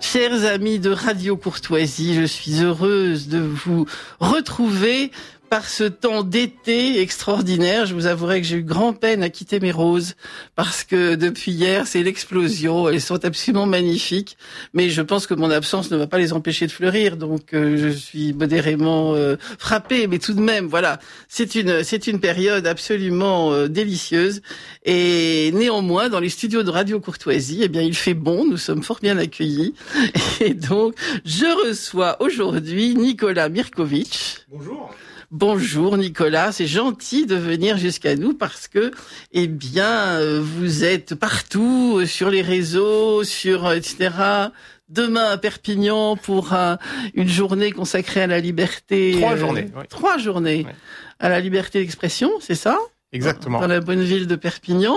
Chers amis de Radio Courtoisie, je suis heureuse de vous retrouver par ce temps d'été extraordinaire. Je vous avouerai que j'ai eu grand peine à quitter mes roses parce que depuis hier, c'est l'explosion. Elles sont absolument magnifiques, mais je pense que mon absence ne va pas les empêcher de fleurir. Donc, je suis modérément frappée, mais tout de même, voilà, c'est une période absolument délicieuse. Et néanmoins, dans les studios de Radio Courtoisie, eh bien, il fait bon. Nous sommes fort bien accueillis. Et donc, je reçois aujourd'hui Nicolas Mirkovic. Bonjour. Bonjour Nicolas, c'est gentil de venir jusqu'à nous parce que, eh bien, vous êtes partout sur les réseaux, etc. Demain à Perpignan pour une journée consacrée à la liberté. 3 journées. Oui. 3 journées oui. À la liberté d'expression, c'est ça ? Exactement. Dans la bonne ville de Perpignan.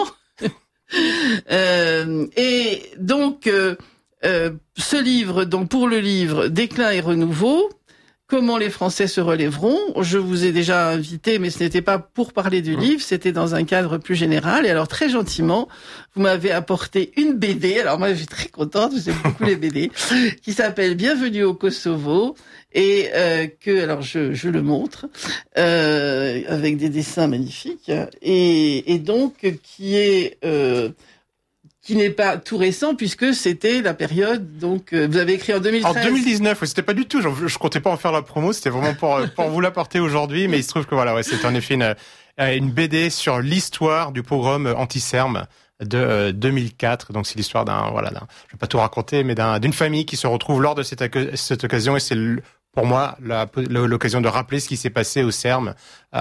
Et donc, ce livre, donc pour le livre Déclin et renouveau. Comment les Français se relèveront ? Je vous ai déjà invité, mais ce n'était pas pour parler du livre, c'était dans un cadre plus général. Et alors, très gentiment, vous m'avez apporté une BD. Alors moi, je suis très contente, j'aime beaucoup les BD, qui s'appelle Bienvenue au Kosovo. Et alors je le montre, avec des dessins magnifiques. Et donc, qui n'est pas tout récent puisque c'était la période, donc vous avez écrit en 2013. En 2019, oui, c'était pas du tout, je comptais pas en faire la promo, c'était vraiment pour vous l'apporter aujourd'hui, mais il se trouve que voilà, ouais, c'est en effet une BD sur l'histoire du pogrom anti-serbe de 2004. Donc c'est l'histoire je vais pas tout raconter, mais d'une famille qui se retrouve lors de cette occasion, et c'est pour moi l'occasion de rappeler ce qui s'est passé aux Serbes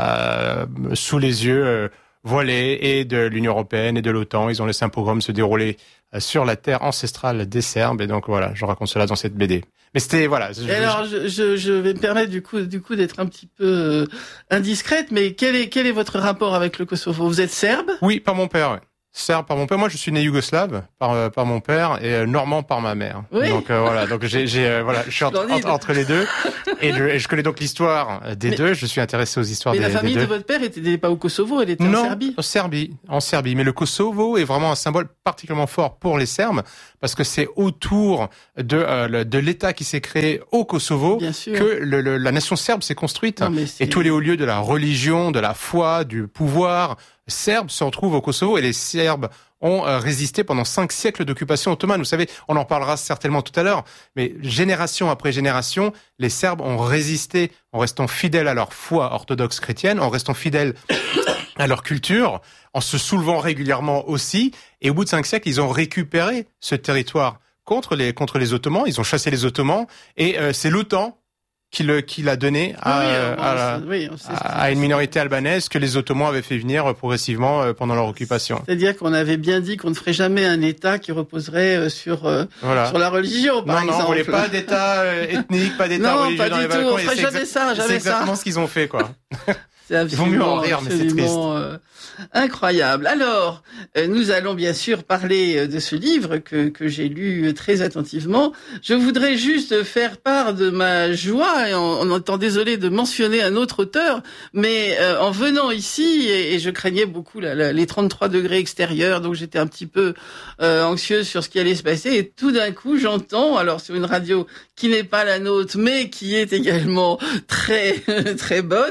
sous les yeux voilés et de l'Union européenne et de l'OTAN. Ils ont laissé un pogrom se dérouler sur la terre ancestrale des Serbes. Et donc voilà, je raconte cela dans cette BD. Mais c'était voilà. Alors je vais me permettre du coup d'être un petit peu indiscrète, mais quel est votre rapport avec le Kosovo ? Vous êtes serbe ? Oui, par mon père. Ouais. Serbe par mon père. Moi, je suis né yougoslave par mon père et normand par ma mère. Oui. Donc voilà. Donc je suis entre les deux et je connais donc l'histoire des deux. Je suis intéressé aux histoires des deux. Mais la famille de votre père n'était pas au Kosovo, elle était en Serbie. En Serbie. Mais le Kosovo est vraiment un symbole particulièrement fort pour les Serbes parce que c'est autour de l'État qui s'est créé au Kosovo que la nation serbe s'est construite. Non, et tous les hauts lieux de la religion, de la foi, du pouvoir serbes se retrouvent au Kosovo, et les Serbes ont résisté pendant 5 siècles d'occupation ottomane. Vous savez, on en parlera certainement tout à l'heure, mais génération après génération, les Serbes ont résisté en restant fidèles à leur foi orthodoxe chrétienne, en restant fidèles à leur culture, en se soulevant régulièrement aussi, et au bout de 5 siècles, ils ont récupéré ce territoire contre les Ottomans, ils ont chassé les Ottomans, et c'est l'OTAN qui l'a donné à une minorité albanaise que les Ottomans avaient fait venir progressivement pendant leur occupation. C'est-à-dire qu'on avait bien dit qu'on ne ferait jamais un État qui reposerait sur la religion, par exemple. Non, on voulait pas d'État ethnique, pas d'État religieux dans les Balkans. On ferait jamais ça. C'est exactement ce qu'ils ont fait, quoi. Ils vont mieux en rire, mais c'est triste. Incroyable. Alors, nous allons bien sûr parler de ce livre que j'ai lu très attentivement. Je voudrais juste faire part de ma joie, et en étant désolé de mentionner un autre auteur, mais en venant ici, et je craignais beaucoup les 33 degrés extérieurs, donc j'étais un petit peu anxieuse sur ce qui allait se passer, et tout d'un coup j'entends, alors sur une radio qui n'est pas la nôtre, mais qui est également très très bonne,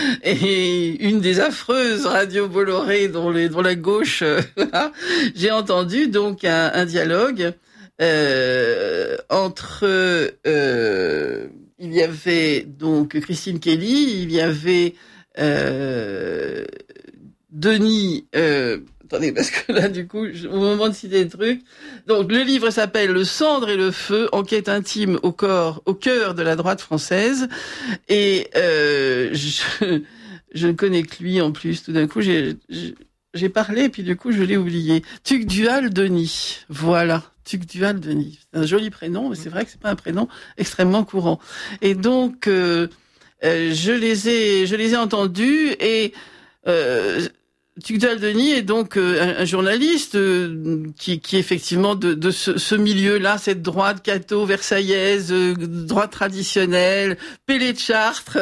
et une des affreuses radios Bolloré dont la gauche, j'ai entendu donc un dialogue entre il y avait donc Christine Kelly, il y avait Denis. Attendez, parce que là, du coup, au moment de citer le truc. Donc, le livre s'appelle Le cendre et le feu, enquête intime au cœur de la droite française. Et je ne connais que lui en plus. Tout d'un coup, j'ai parlé, puis du coup, je l'ai oublié. Tugdual Denis. Voilà. Tugdual Denis. C'est un joli prénom, mais c'est vrai que c'est pas un prénom extrêmement courant. Et donc, je les ai entendus et Tugdual Denis est donc un journaliste qui effectivement de ce milieu-là, cette droite catho versaillaise, droite traditionnelle, Pélé de Chartres,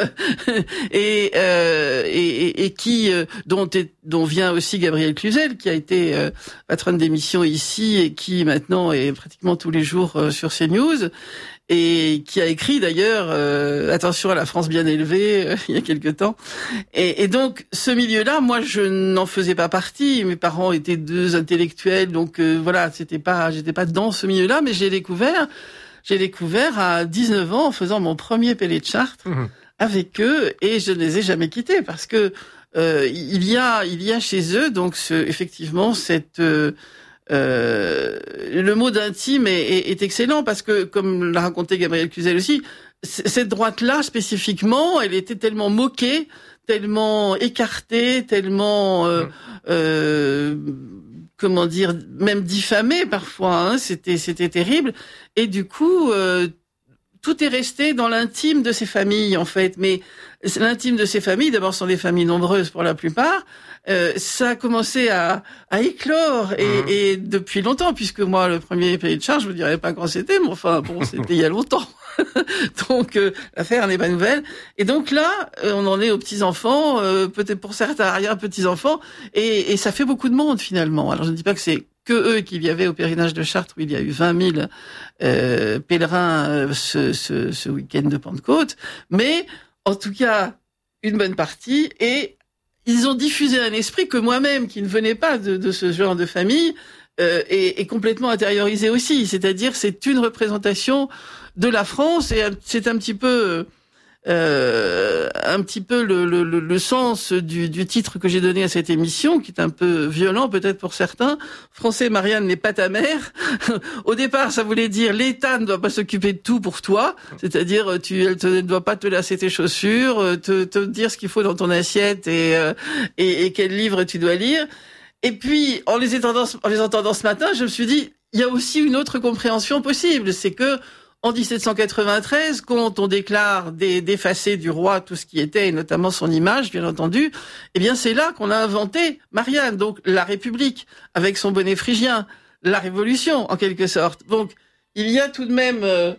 et qui dont vient aussi Gabrielle Cluzel, qui a été patronne d'émission ici et qui maintenant est pratiquement tous les jours sur CNews. Et qui a écrit d'ailleurs Attention à la France bien élevée il y a quelque temps. Et donc ce milieu-là, moi je n'en faisais pas partie. Mes parents étaient deux intellectuels, donc voilà, j'étais pas dans ce milieu-là, mais j'ai découvert à 19 ans en faisant mon premier Pélé de Chartres avec eux, et je ne les ai jamais quittés parce que il y a chez eux donc effectivement cette le mot d'intime est excellent parce que, comme l'a raconté Gabrielle Cluzel aussi, cette droite-là spécifiquement, elle était tellement moquée, tellement écartée, tellement comment dire, même diffamée parfois. Hein, c'était terrible. Et du coup, tout est resté dans l'intime de ces familles en fait. Mais l'intime de ces familles, d'abord, sont des familles nombreuses pour la plupart. Ça a commencé à éclore et depuis longtemps, puisque moi le premier Pélé de Chartres, je vous dirais pas quand c'était, mais enfin bon, c'était il y a longtemps. Donc l'affaire n'est pas nouvelle. Et donc là, on en est aux petits enfants, peut-être pour certains arrière-petits-enfants, et ça fait beaucoup de monde finalement. Alors je ne dis pas que c'est que eux qu'il y avait au pèlerinage de Chartres où il y a eu 20 000 pèlerins ce week-end de Pentecôte, mais en tout cas une bonne partie, et ils ont diffusé un esprit que moi-même, qui ne venais pas de ce genre de famille, est complètement intériorisé aussi. C'est-à-dire, c'est une représentation de la France, et c'est un petit peu le sens du titre que j'ai donné à cette émission, qui est un peu violent peut-être pour certains. Français, Marianne n'est pas ta mère. Au départ, ça voulait dire l'État ne doit pas s'occuper de tout pour toi, c'est-à-dire elle ne doit pas te lasser tes chaussures, te dire ce qu'il faut dans ton assiette et quel livre tu dois lire. Et puis, en les entendant ce matin, je me suis dit, il y a aussi une autre compréhension possible, c'est que en 1793, quand on déclare d'effacer du roi tout ce qui était, et notamment son image, bien entendu, eh bien c'est là qu'on a inventé Marianne, donc la République, avec son bonnet phrygien, la Révolution, en quelque sorte. Donc, il y a tout de même,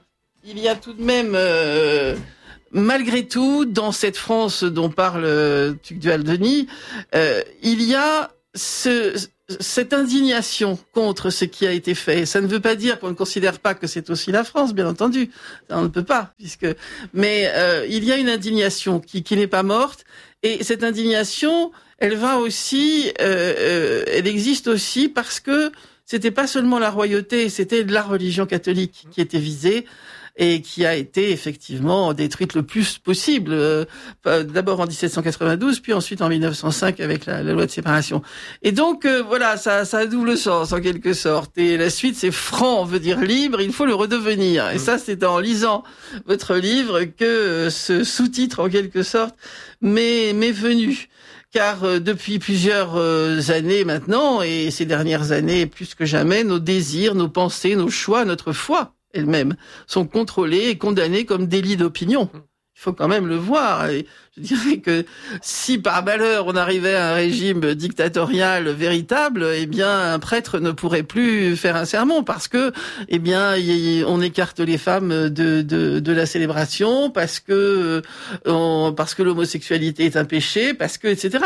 malgré tout, dans cette France dont parle Tugdual Denis, il y a cette indignation contre ce qui a été fait. Ça ne veut pas dire qu'on ne considère pas que c'est aussi la France, bien entendu. On ne peut pas, mais il y a une indignation qui n'est pas morte, et cette indignation, elle va aussi, elle existe aussi parce que c'était pas seulement la royauté, c'était la religion catholique qui était visée, et qui a été effectivement détruite le plus possible, d'abord en 1792, puis ensuite en 1905 avec la loi de séparation. Et donc voilà, ça a double sens en quelque sorte. Et la suite, c'est franc veut dire libre, il faut le redevenir. Et ça, c'est en lisant votre livre que ce sous-titre en quelque sorte m'est venu. Car depuis plusieurs années maintenant, et ces dernières années plus que jamais, nos désirs, nos pensées, nos choix, notre foi elles-mêmes sont contrôlées et condamnées comme délit d'opinion. Il faut quand même le voir. Et je dirais que si par malheur on arrivait à un régime dictatorial véritable, eh bien un prêtre ne pourrait plus faire un sermon parce que, eh bien, on écarte les femmes de la célébration, parce que l'homosexualité est un péché, parce que etc.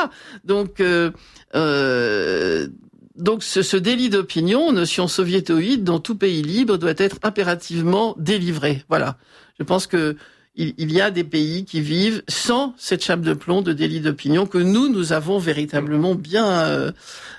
Donc ce délit d'opinion, notion soviétoïde dans tout pays libre, doit être impérativement délivré. Voilà. Je pense que il y a des pays qui vivent sans cette chape de plomb de délit d'opinion que nous avons véritablement bien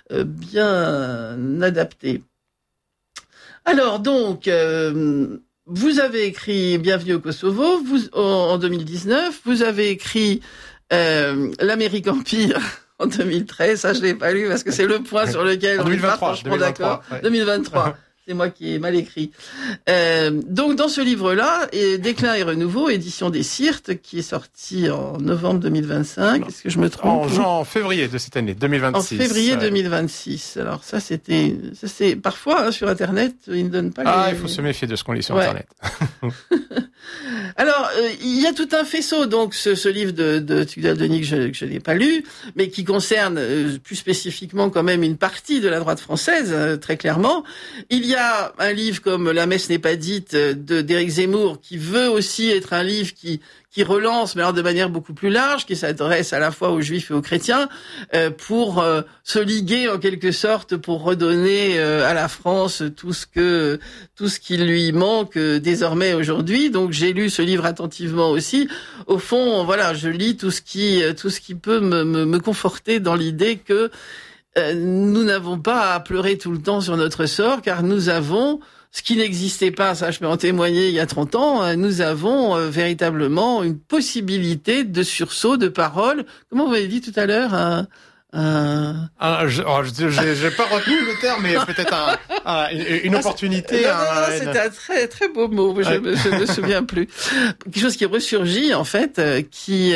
adapté. Alors donc, vous avez écrit Bienvenue au Kosovo en 2019, vous avez écrit L'Amérique Empire en 2013, ça je l'ai pas lu parce que c'est le point sur lequel on n'est pas franchement d'accord. Ouais. 2023. C'est moi qui ai mal écrit. Donc, dans ce livre-là, Déclin et renouveau, édition des Syrtes, qui est sorti en novembre 2025. Est-ce que je me trompe? En février de cette année, 2026. En février 2026. Alors ça, c'est parfois, sur Internet, ils ne donnent pas il faut se méfier de ce qu'on lit sur Internet. Alors, il y a tout un faisceau, donc, ce livre de Tugdual-Denis que je n'ai pas lu, mais qui concerne plus spécifiquement quand même une partie de la droite française, très clairement. Il y a un livre comme La messe n'est pas dite d'Éric Zemmour, qui veut aussi être un livre qui relance, mais alors de manière beaucoup plus large, qui s'adresse à la fois aux juifs et aux chrétiens, pour se liguer en quelque sorte, pour redonner à la France tout ce qui lui manque désormais aujourd'hui. Donc j'ai lu ce livre attentivement aussi. Au fond, voilà, je lis tout ce qui peut me conforter dans l'idée que nous n'avons pas à pleurer tout le temps sur notre sort, car nous avons ce qui n'existait pas, ça je peux en témoigner, il y a 30 ans, nous avons véritablement une possibilité de sursaut de parole. Comment vous avez dit tout à l'heure j'ai pas retenu le terme, mais peut-être une opportunité. Non, c'était un très très beau mot, je ne me souviens plus. Quelque chose qui ressurgit en fait, qui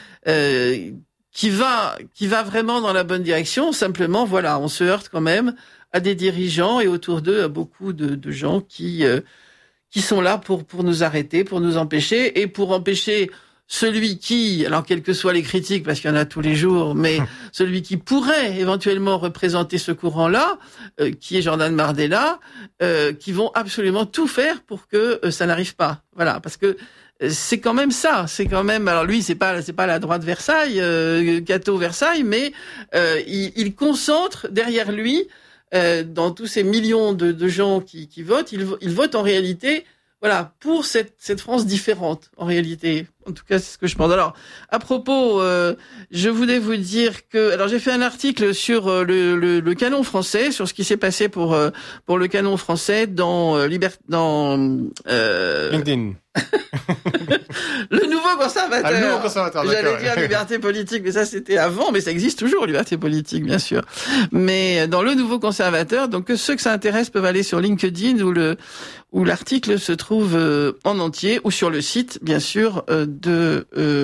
va vraiment dans la bonne direction. Simplement, voilà, on se heurte quand même à des dirigeants et autour d'eux à beaucoup de gens qui sont là pour nous arrêter, pour nous empêcher et pour empêcher celui qui, alors quelles que soient les critiques, parce qu'il y en a tous les jours, mais celui qui pourrait éventuellement représenter ce courant-là, qui est Jordan Bardella, qui vont absolument tout faire pour que ça n'arrive pas. Voilà, parce que c'est quand même ça, c'est quand même. Alors lui, c'est pas la droite Versailles, Cato Versailles, mais il concentre derrière lui, dans tous ces millions de gens qui votent, il vote en réalité. Voilà, pour cette France différente, en réalité. En tout cas, c'est ce que je pense. Alors, à propos, je voulais vous dire que... Alors, j'ai fait un article sur le canon français, sur ce qui s'est passé pour le canon français dans LinkedIn. Le nouveau conservateur. Le nouveau conservateur, J'allais dire liberté politique, mais ça c'était avant, mais ça existe toujours, liberté politique, bien sûr. Mais dans le nouveau conservateur, donc ceux que ça intéresse peuvent aller sur LinkedIn où l'article se trouve en entier, ou sur le site, bien sûr, de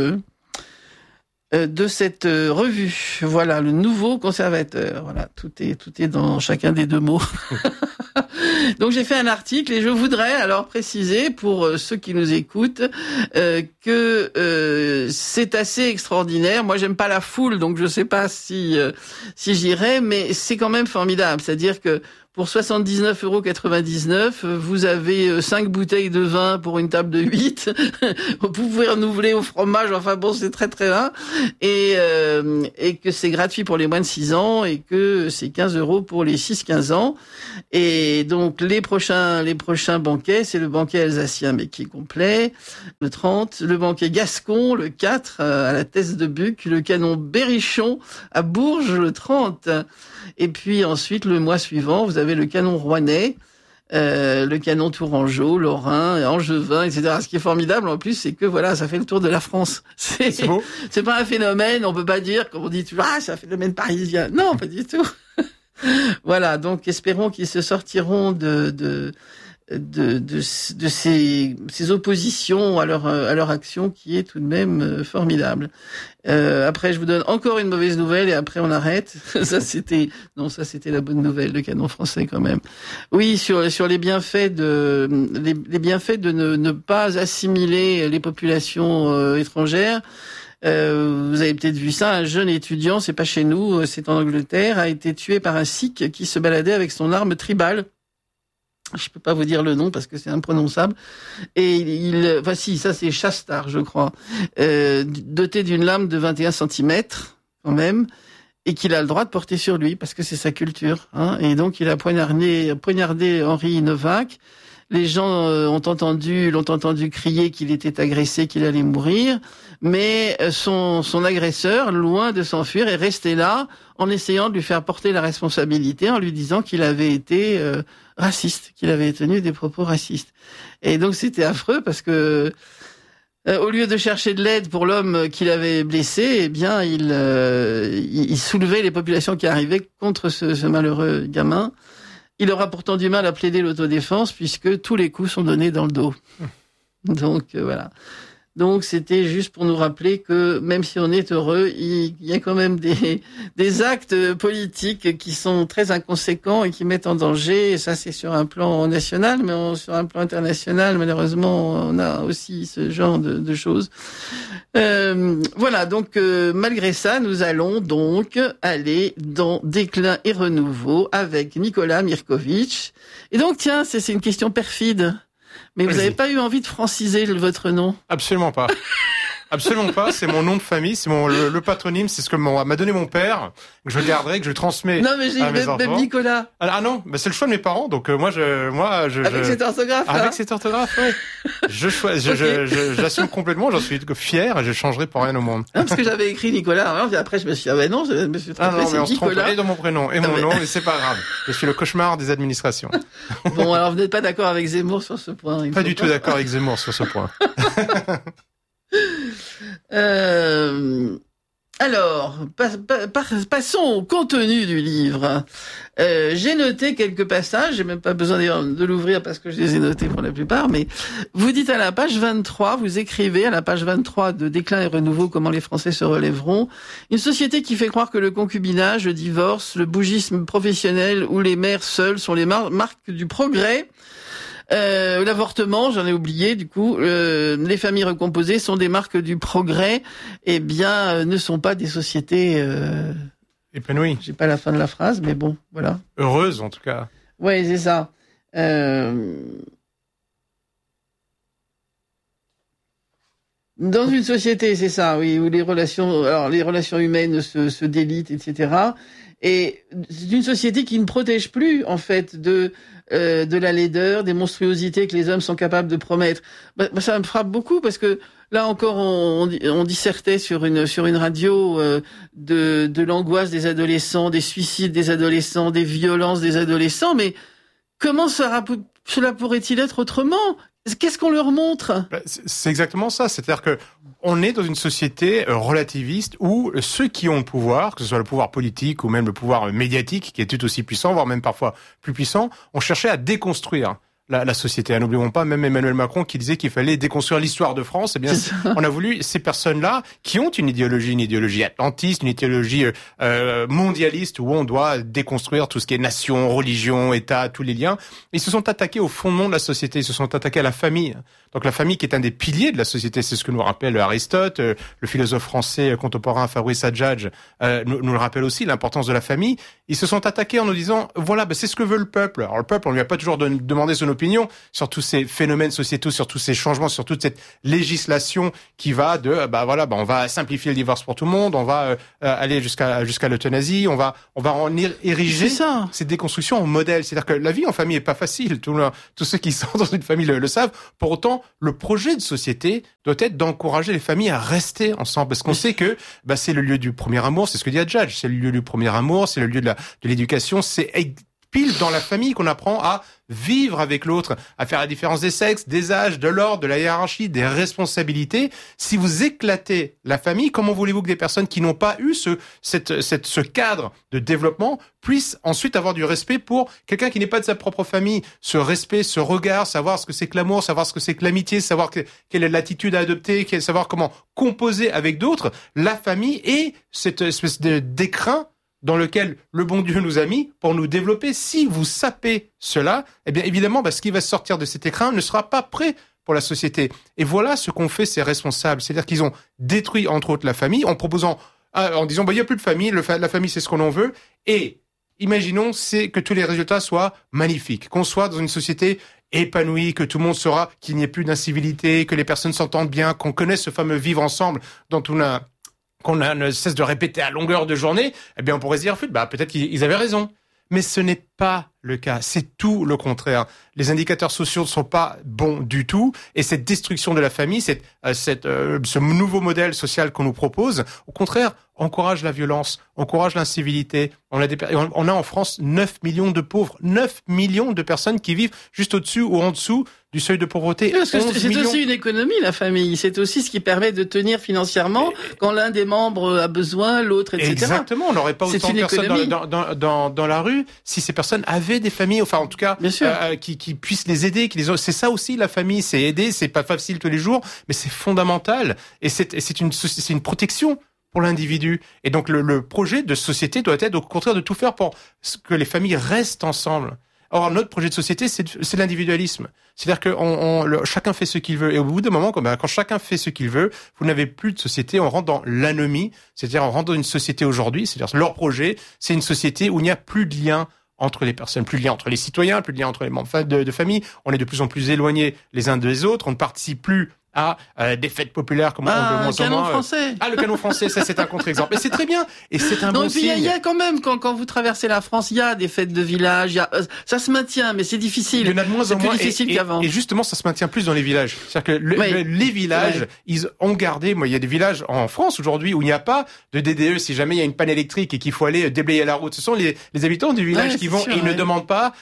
cette revue. Voilà, le nouveau conservateur. Voilà, tout est dans chacun des deux mots. Donc j'ai fait un article et je voudrais alors préciser pour ceux qui nous écoutent que c'est assez extraordinaire. Moi j'aime pas la foule, donc je sais pas si j'irai, mais c'est quand même formidable. C'est-à-dire que pour 79,99 €, vous avez 5 bouteilles de vin pour une table de 8. Vous pouvez renouveler au fromage. Enfin bon, c'est très très bien. Et que c'est gratuit pour les moins de 6 ans et que c'est 15 € pour les 6-15 ans. Et donc les prochains banquets, c'est le banquet alsacien mais qui est complet, le 30, le banquet gascon le 4 à la Thèse de Buc, le canon Berrichon à Bourges le 30. Et puis ensuite, le mois suivant, vous avez le canon rouennais, le canon tourangeau, lorrain, angevin, etc. Ce qui est formidable en plus, c'est que voilà, ça fait le tour de la France. C'est pas un phénomène, on peut pas dire, comme on dit toujours, c'est un phénomène parisien. Non, pas du tout. Voilà, donc espérons qu'ils se sortiront de ces oppositions à leur action qui est tout de même formidable. Après je vous donne encore une mauvaise nouvelle et après on arrête. Ça c'était la bonne nouvelle, le canon français quand même. Oui, sur les bienfaits de ne pas assimiler les populations étrangères. Vous avez peut-être vu ça, un jeune étudiant, c'est pas chez nous, c'est en Angleterre, a été tué par un sikh qui se baladait avec son arme tribale. Je peux pas vous dire le nom parce que c'est imprononçable. Et ça c'est Shastar, je crois, doté d'une lame de 21 cm quand même, et qu'il a le droit de porter sur lui parce que c'est sa culture. Et donc il a poignardé Henri Novak. Les gens l'ont entendu crier qu'il était agressé, qu'il allait mourir, mais son agresseur, loin de s'enfuir, est resté là en essayant de lui faire porter la responsabilité, en lui disant qu'il avait été raciste, qu'il avait tenu des propos racistes. Et donc c'était affreux parce que au lieu de chercher de l'aide pour l'homme qu'il avait blessé, eh bien il soulevait les populations qui arrivaient contre ce malheureux gamin. il aura pourtant du mal à plaider l'autodéfense puisque tous les coups sont donnés dans le dos. Donc voilà. Donc c'était juste pour nous rappeler que même si on est heureux, il y a quand même des actes politiques qui sont très inconséquents et qui mettent en danger. Et ça, c'est sur un plan national, mais sur un plan international, malheureusement, on a aussi ce genre de choses. Voilà. Donc malgré ça, nous allons donc aller dans Déclin et renouveau avec Nicolas Mirkovitch. Et donc tiens, c'est une question perfide. Mais vous n'avez pas eu envie de franciser votre nom? Absolument pas. Absolument pas. C'est mon nom de famille, c'est le patronyme, c'est ce que m'a donné mon père, que je garderai, que je transmets. Non, mais j'ai même Nicolas. Ah non, c'est le choix de mes parents, donc moi avec cette orthographe. Avec cette orthographe, ouais. J'assume complètement, j'en suis fier et je changerai pour rien au monde. Non, parce que j'avais écrit Nicolas. Alors, après, je me suis dit, non, je me suis trompé. Ah non, mais on se trompe Nicolas. et dans mon prénom et mon nom, et c'est pas grave. Je suis le cauchemar des administrations. Bon, alors vous n'êtes pas d'accord avec Zemmour sur ce point? Pas du tout d'accord avec Zemmour sur ce point. Alors, passons au contenu du livre. J'ai noté quelques passages, j'ai même pas besoin de l'ouvrir parce que je les ai notés pour la plupart, mais vous dites à la page 23, vous écrivez à la page 23 de Déclin et renouveau, comment les Français se relèveront, une société qui fait croire que le concubinage, le divorce, le bougisme professionnel ou les mères seules sont les marques du progrès. L'avortement, j'en ai oublié, du coup, les familles recomposées sont des marques du progrès, eh bien, ne sont pas des sociétés épanouies. J'ai pas la fin de la phrase, mais bon, voilà. Heureuses, en tout cas. Ouais, c'est ça. Dans une société, c'est ça, oui, où les relations humaines se délitent, etc. Et c'est une société qui ne protège plus, en fait, de la laideur, des monstruosités que les hommes sont capables de promettre. Ça me frappe beaucoup parce que là encore, on dissertait sur une radio de l'angoisse des adolescents, des suicides des adolescents, des violences des adolescents. Mais comment cela pourrait-il être autrement? Qu'est-ce qu'on leur montre? C'est exactement ça. C'est-à-dire que on est dans une société relativiste où ceux qui ont le pouvoir, que ce soit le pouvoir politique ou même le pouvoir médiatique, qui est tout aussi puissant, voire même parfois plus puissant, ont cherché à déconstruire la société. N'oublions pas même Emmanuel Macron qui disait qu'il fallait déconstruire l'histoire de France. Eh bien, on a voulu ces personnes-là qui ont une idéologie atlantiste, une idéologie mondialiste où on doit déconstruire tout ce qui est nation, religion, État, tous les liens. Ils se sont attaqués au fondement de la société. Ils se sont attaqués à la famille. Donc la famille qui est un des piliers de la société, c'est ce que nous rappelle Aristote, le philosophe français contemporain Fabrice Adjadj nous le rappelle aussi, l'importance de la famille. Ils se sont attaqués en nous disant, voilà, c'est ce que veut le peuple. Alors le peuple, on lui a pas toujours demandé son opinion sur tous ces phénomènes sociétaux, sur tous ces changements, sur toute cette législation qui va on va simplifier le divorce pour tout le monde, on va aller jusqu'à l'euthanasie, on va en ériger cette déconstruction en modèle. C'est-à-dire que la vie en famille est pas facile. Tous ceux qui sont dans une famille le savent. Pour autant, le projet de société doit être d'encourager les familles à rester ensemble, parce qu'on sait que c'est le lieu du premier amour, c'est ce que dit Adjadj, c'est le lieu du premier amour, c'est le lieu de l'éducation, c'est pile dans la famille qu'on apprend à vivre avec l'autre, à faire la différence des sexes, des âges, de l'ordre, de la hiérarchie, des responsabilités. Si vous éclatez la famille, comment voulez-vous que des personnes qui n'ont pas eu ce cadre de développement puissent ensuite avoir du respect pour quelqu'un qui n'est pas de sa propre famille? Ce respect, ce regard, savoir ce que c'est que l'amour, savoir ce que c'est que l'amitié, savoir quelle est l'attitude à adopter, savoir comment composer avec d'autres, la famille et cette espèce d'écrin dans lequel le bon Dieu nous a mis pour nous développer. Si vous sapez cela, eh bien évidemment, ce qui va sortir de cet écrin ne sera pas prêt pour la société. Et voilà ce qu'ont fait ces responsables. C'est-à-dire qu'ils ont détruit, entre autres, la famille en proposant, en disant, il n'y a plus de famille, la famille c'est ce qu'on en veut. Et imaginons que tous les résultats soient magnifiques, qu'on soit dans une société épanouie, que tout le monde saura qu'il n'y ait plus d'incivilité, que les personnes s'entendent bien, qu'on connaisse ce fameux vivre ensemble dont qu'on ne cesse de répéter à longueur de journée, eh bien on pourrait se dire, peut-être qu'ils avaient raison. Mais ce n'est pas le cas, c'est tout le contraire. Les indicateurs sociaux ne sont pas bons du tout, et cette destruction de la famille, ce nouveau modèle social qu'on nous propose, au contraire, encourage la violence, encourage l'incivilité. On a en France 9 millions de pauvres, 9 millions de personnes qui vivent juste au-dessus ou en dessous du seuil de pauvreté. Parce que c'est aussi une économie, la famille. C'est aussi ce qui permet de tenir financièrement quand l'un des membres a besoin, l'autre, etc. Exactement. On n'aurait pas autant de personnes dans la rue si ces personnes avaient cultiver des familles, enfin en tout cas qui puissent les aider, c'est ça aussi la famille, c'est aider, c'est pas facile tous les jours, mais c'est fondamental et c'est une protection pour l'individu. Et donc le projet de société doit être au contraire de tout faire pour que les familles restent ensemble. Or, notre projet de société, c'est l'individualisme. C'est-à-dire que chacun fait ce qu'il veut. Et au bout d'un moment, quand chacun fait ce qu'il veut, vous n'avez plus de société, on rentre dans l'anomie. C'est-à-dire, on rentre dans une société aujourd'hui, c'est-à-dire leur projet, c'est une société où il n'y a plus de lien entre les personnes, plus de lien entre les citoyens, plus de lien entre les membres de famille. On est de plus en plus éloignés les uns des autres. On ne participe plus à des fêtes populaires comme le canon français. Le canon français, ça c'est un contre-exemple. Et c'est très bien. Et c'est un bon signe. Il y a quand même, quand vous traversez la France, il y a des fêtes de village, ça se maintient, mais c'est difficile. Il y en a de moins en moins. C'est plus difficile qu'avant. Et justement, ça se maintient plus dans les villages. C'est-à-dire que les villages, ils ont gardé, il y a des villages en France aujourd'hui où il n'y a pas de DDE si jamais il y a une panne électrique et qu'il faut aller déblayer la route. Ce sont les habitants du village qui vont, et ils ne demandent pas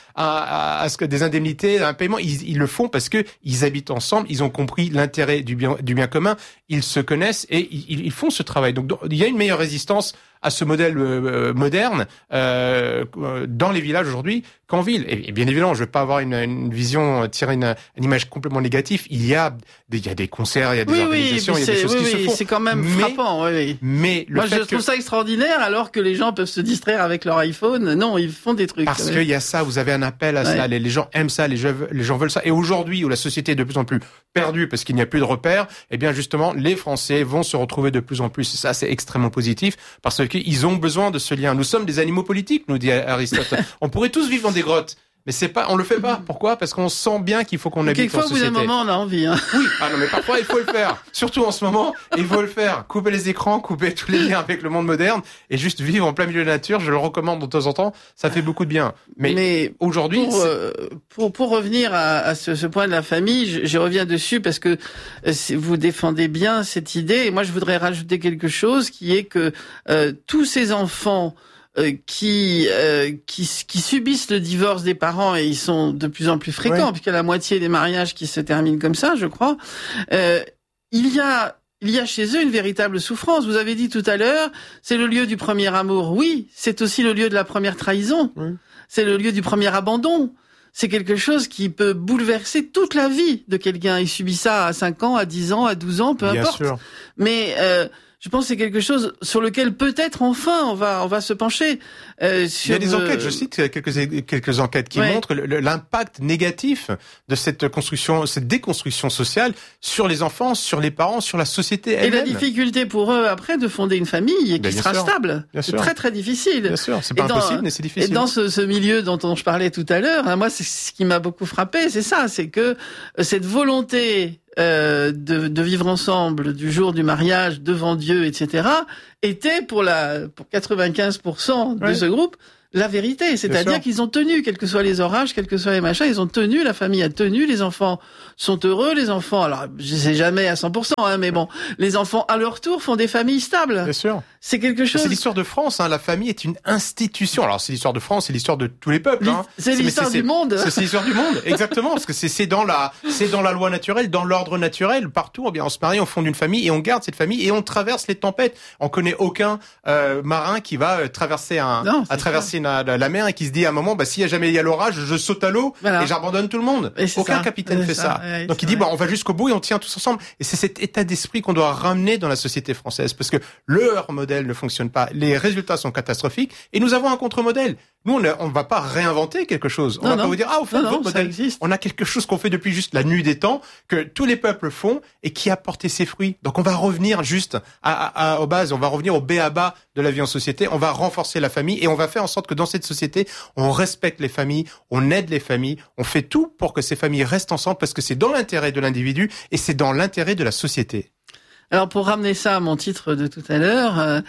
à ce que des indemnités, un paiement, ils le font parce que ils habitent ensemble, ils ont compris l'intérêt du bien commun, ils se connaissent et ils font ce travail. Donc il y a une meilleure résistance à ce modèle moderne dans les villages aujourd'hui qu'en ville. Et bien évidemment, je ne veux pas avoir une vision, tirer une image complètement négative. Il y a des concerts, il y a des organisations, il y a des choses qui se font. C'est quand même frappant. Mais moi, je trouve ça extraordinaire, alors que les gens peuvent se distraire avec leur iPhone. Non, ils font des trucs. Parce qu'il y a ça, vous avez un appel à ça. Les gens aiment ça, les gens veulent ça. Et aujourd'hui, où la société est de plus en plus perdue parce qu'il n'y a plus de repères, eh bien justement, les Français vont se retrouver de plus en plus. Et ça, c'est extrêmement positif parce qu'ils ont besoin de ce lien. Nous sommes des animaux politiques, nous dit Aristote. On pourrait tous vivre dans des grottes. Mais on le fait pas. Pourquoi? Parce qu'on sent bien qu'il faut qu'on habite en société. Quelquefois, au bout d'un moment, on a envie, hein. Oui. Non, mais parfois, il faut le faire. Surtout en ce moment, il faut le faire. Couper les écrans, couper tous les liens avec le monde moderne et juste vivre en plein milieu de la nature. Je le recommande de temps en temps. Ça fait beaucoup de bien. Mais aujourd'hui, pour revenir à ce point de la famille, je reviens dessus parce que vous défendez bien cette idée. Et moi, je voudrais rajouter quelque chose qui est que tous ces enfants qui subissent le divorce des parents, et ils sont de plus en plus fréquents, puisqu'il y a la moitié des mariages qui se terminent comme ça, je crois. Il y a chez eux une véritable souffrance. Vous avez dit tout à l'heure, c'est le lieu du premier amour. Oui, c'est aussi le lieu de la première trahison. Oui. C'est le lieu du premier abandon. C'est quelque chose qui peut bouleverser toute la vie de quelqu'un. Il subit ça à 5 ans, à 10 ans, à 12 ans, peu importe. Bien sûr. Mais je pense que c'est quelque chose sur lequel peut-être enfin on va se pencher. Il y a des enquêtes, je cite quelques enquêtes qui montrent l'impact négatif de cette déconstruction sociale sur les enfants, sur les parents, sur la société elle-même. Et la difficulté pour eux après de fonder une famille qui sera stable. C'est très très difficile. Bien sûr, c'est pas impossible, mais c'est difficile. Et dans ce milieu dont je parlais tout à l'heure, moi c'est ce qui m'a beaucoup frappé, c'est ça, c'est que cette volonté de vivre ensemble du jour du mariage devant Dieu, etc., était pour 95% de ce groupe la vérité. C'est-à-dire qu'ils ont tenu, quels que soient les orages, quels que soient les machins, ils ont tenu, la famille a tenu, les enfants sont heureux, les enfants, alors je sais jamais à 100%, mais bon, les enfants à leur tour font des familles stables. Bien sûr. C'est quelque chose. C'est l'histoire de France, la famille est une institution. Alors c'est l'histoire de France, c'est l'histoire de tous les peuples. C'est l'histoire du monde. C'est l'histoire du monde, exactement, parce que c'est dans la loi naturelle, dans l'ordre naturel, partout. Eh bien, on se marie, on fonde une famille et on garde cette famille et on traverse les tempêtes. On connaît aucun marin qui va traverser la mer et qui se dit à un moment, s'il y a jamais l'orage, je saute à l'eau et j'abandonne tout le monde. Aucun capitaine fait ça. Donc il dit, on va jusqu'au bout et on tient tous ensemble. Et c'est cet état d'esprit qu'on doit ramener dans la société française, parce que leur modèle ne fonctionne pas. Les résultats sont catastrophiques et nous avons un contre-modèle. Nous, on va pas réinventer quelque chose. On va pas vous dire, au fond, votre modèle, on a quelque chose qu'on fait depuis juste la nuit des temps, que tous les peuples font et qui a porté ses fruits. Donc on va revenir juste aux bases, on va revenir au b.a.-ba de la vie en société, on va renforcer la famille et on va faire en sorte que dans cette société, on respecte les familles, on aide les familles, on fait tout pour que ces familles restent ensemble parce que c'est dans l'intérêt de l'individu et c'est dans l'intérêt de la société. Alors pour ramener ça à mon titre de tout à l'heure,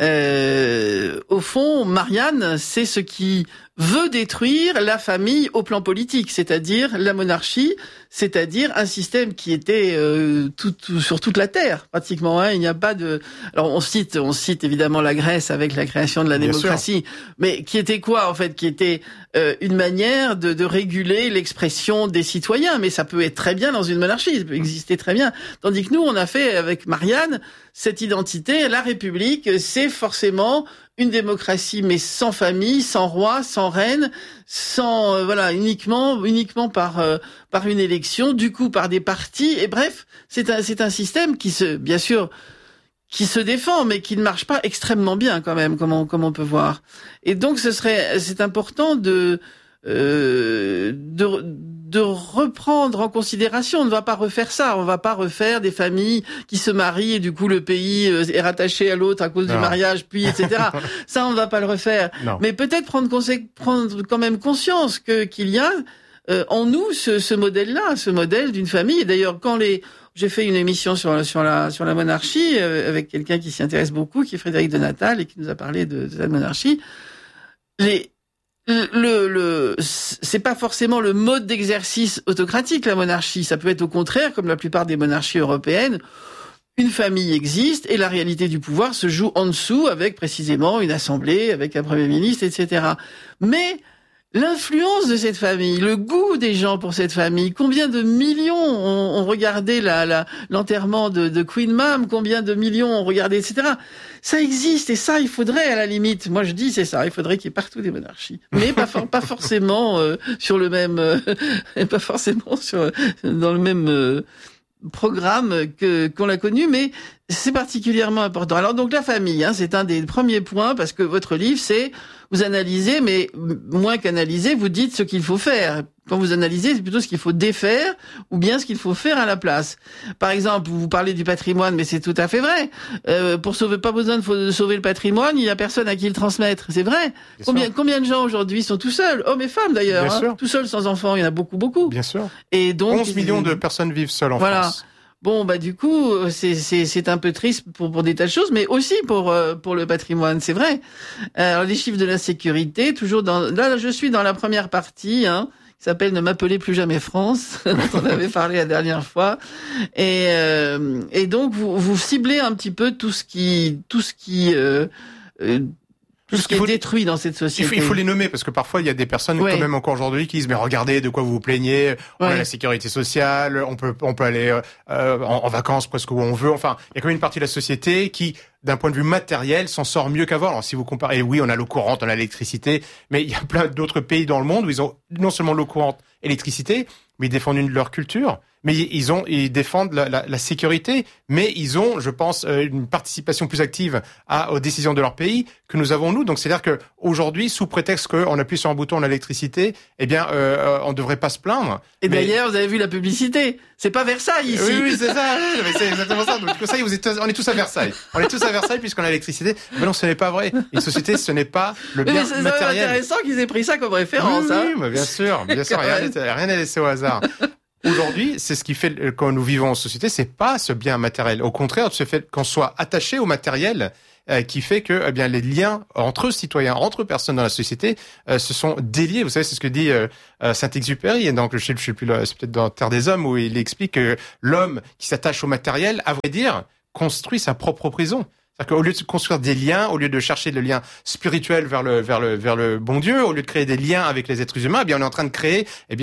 au fond, Marianne, c'est ce qui veut détruire la famille au plan politique, c'est-à-dire la monarchie, c'est-à-dire un système qui était sur toute la terre pratiquement. Il n'y a pas de. Alors on cite évidemment la Grèce avec la création de la démocratie, mais qui était quoi en fait? Qui était une manière de réguler l'expression des citoyens. Mais ça peut être très bien dans une monarchie, ça peut exister très bien. Tandis que nous, on a fait avec Marianne cette identité. La République, c'est forcément une démocratie mais sans famille, sans roi, sans reine, sans uniquement par une élection, du coup par des partis. Et bref, c'est un système qui se défend, mais qui ne marche pas extrêmement bien quand même, comme on peut voir. Et donc c'est important de reprendre en considération. On ne va pas refaire ça. On va pas refaire des familles qui se marient et du coup le pays est rattaché à l'autre à cause du mariage, puis etc. Ça, on ne va pas le refaire. Non. Mais peut-être prendre quand même conscience qu'il y a en nous ce modèle-là, ce modèle d'une famille. Et d'ailleurs, j'ai fait une émission sur la monarchie avec quelqu'un qui s'y intéresse beaucoup, qui est Frédéric de Natal et qui nous a parlé de la monarchie. C'est pas forcément le mode d'exercice autocratique, la monarchie. Ça peut être au contraire, comme la plupart des monarchies européennes, une famille existe et la réalité du pouvoir se joue en dessous avec précisément une assemblée, avec un premier ministre, etc. Mais l'influence de cette famille, le goût des gens pour cette famille, combien de millions ont regardé l'enterrement de Queen Mum, combien de millions ont regardé, etc. Ça existe, et ça, il faudrait, à la limite, moi je dis c'est ça, il faudrait qu'il y ait partout des monarchies, mais pas forcément sur le même, pas forcément dans le même programme qu'on l'a connu, mais c'est particulièrement important. Alors donc la famille, c'est un des premiers points, parce que votre livre, c'est vous analysez, mais moins qu'analyser, vous dites ce qu'il faut faire. Quand vous analysez, c'est plutôt ce qu'il faut défaire ou bien ce qu'il faut faire à la place. Par exemple, vous parlez du patrimoine, mais c'est tout à fait vrai. Pas besoin de sauver le patrimoine, il n'y a personne à qui le transmettre. C'est vrai. Combien de gens aujourd'hui sont tout seuls, hommes et femmes d'ailleurs, tout seuls sans enfants, il y en a beaucoup. Bien sûr. Et donc 11 millions de personnes vivent seules en France. Bon, du coup, c'est un peu triste pour des tas de choses, mais aussi pour le patrimoine, c'est vrai. Alors, les chiffres de l'insécurité, là, je suis dans la première partie, qui s'appelle Ne m'appelez plus jamais France, dont on avait parlé la dernière fois. Et donc, vous ciblez un petit peu tout ce qui est détruit dans cette société. Il faut les nommer, parce que parfois il y a des personnes, quand même encore aujourd'hui, qui disent mais regardez de quoi vous vous plaignez, on a la sécurité sociale, on peut aller en vacances presque où on veut. Enfin, il y a quand même une partie de la société qui, d'un point de vue matériel, s'en sort mieux qu'avant. Alors si vous comparez, oui, on a l'eau courante, on a l'électricité, mais il y a plein d'autres pays dans le monde où ils ont non seulement l'eau courante et l'électricité, mais ils défendent leur culture. Mais ils défendent la sécurité, mais ils ont, je pense, une participation plus active aux décisions de leur pays que nous avons nous. Donc c'est-à-dire que aujourd'hui, sous prétexte qu'on appuie sur un bouton on a l'électricité, on devrait pas se plaindre. Et d'ailleurs, vous avez vu la publicité. C'est pas Versailles ici. Oui, c'est ça. C'est exactement ça. Donc ça, on est tous à Versailles. On est tous à Versailles puisqu'on a l'électricité. Mais non, ce n'est pas vrai. Une société, ce n'est pas le bien matériel. C'est intéressant qu'ils aient pris ça comme référence. Oui, bien sûr. Rien n'est laissé au hasard. Aujourd'hui, c'est ce qui fait quand nous vivons en société, c'est pas ce bien matériel. Au contraire, ce fait qu'on soit attaché au matériel qui fait que les liens entre citoyens, entre personnes dans la société se sont déliés. Vous savez, c'est ce que dit Saint-Exupéry. Et donc, je sais plus, c'est peut-être dans Terre des Hommes où il explique que l'homme qui s'attache au matériel, à vrai dire, construit sa propre prison. C'est-à-dire qu'au lieu de construire des liens, au lieu de chercher le lien spirituel vers le bon Dieu, au lieu de créer des liens avec les êtres humains, on est en train de créer,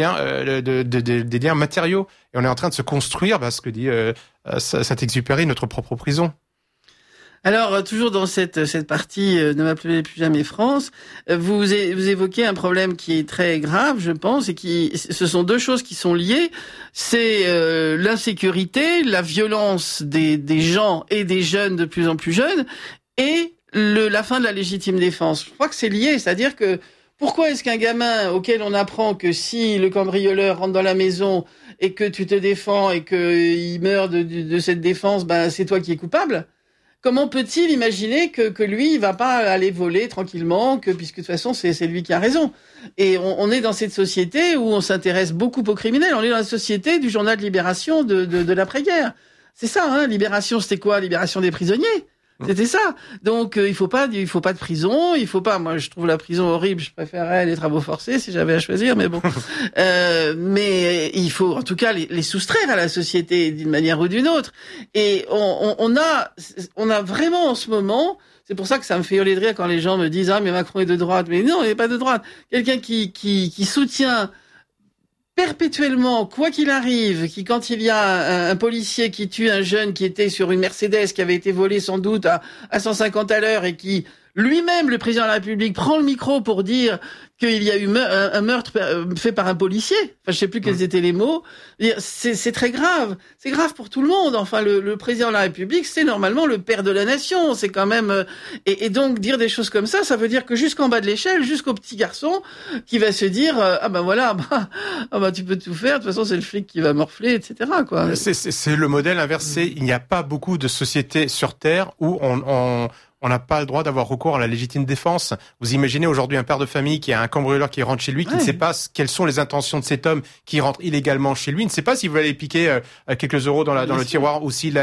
des liens matériaux. Et on est en train de se construire, ce que dit Saint-Exupéry, notre propre prison. Alors, toujours dans cette partie Ne m'appelez plus jamais France, vous évoquez un problème qui est très grave, je pense, et ce sont deux choses qui sont liées. C'est l'insécurité, la violence des gens et des jeunes de plus en plus jeunes, et la fin de la légitime défense. Je crois que c'est lié, c'est-à-dire que pourquoi est-ce qu'un gamin auquel on apprend que si le cambrioleur rentre dans la maison et que tu te défends et qu'il meurt de cette défense, c'est toi qui es coupable? Comment peut-il imaginer que lui, il va pas aller voler tranquillement, puisque de toute façon, c'est lui qui a raison. Et on est dans cette société où on s'intéresse beaucoup aux criminels. On est dans la société du journal de Libération de l'après-guerre. C'est ça, Libération, c'était quoi? Libération des prisonniers. C'était ça. Donc il faut pas de prison, moi je trouve la prison horrible, je préférerais les travaux forcés si j'avais à choisir, mais bon. Mais il faut en tout cas les soustraire à la société d'une manière ou d'une autre. Et on a vraiment en ce moment, c'est pour ça que ça me fait hurler de rire quand les gens me disent mais Macron est de droite, mais non, il n'est pas de droite. Quelqu'un qui soutient perpétuellement, quoi qu'il arrive, quand il y a un policier qui tue un jeune qui était sur une Mercedes qui avait été volée sans doute à 150 à l'heure et qui lui-même, le président de la République, prend le micro pour dire qu'il y a eu un meurtre fait par un policier. Enfin, je sais plus quels étaient les mots. C'est très grave. C'est grave pour tout le monde. Enfin, le président de la République, c'est normalement le père de la nation. C'est quand même... Et donc, dire des choses comme ça veut dire que jusqu'en bas de l'échelle, jusqu'au petit garçon qui va se dire tu peux tout faire. De toute façon, c'est le flic qui va morfler, etc. quoi. C'est le modèle inversé. Il n'y a pas beaucoup de sociétés sur Terre où on n'a pas le droit d'avoir recours à la légitime défense. Vous imaginez aujourd'hui un père de famille qui a un cambrioleur qui rentre chez lui, qui ne sait pas quelles sont les intentions de cet homme qui rentre illégalement chez lui, il ne sait pas s'il veut aller piquer quelques euros dans le tiroir ou s'il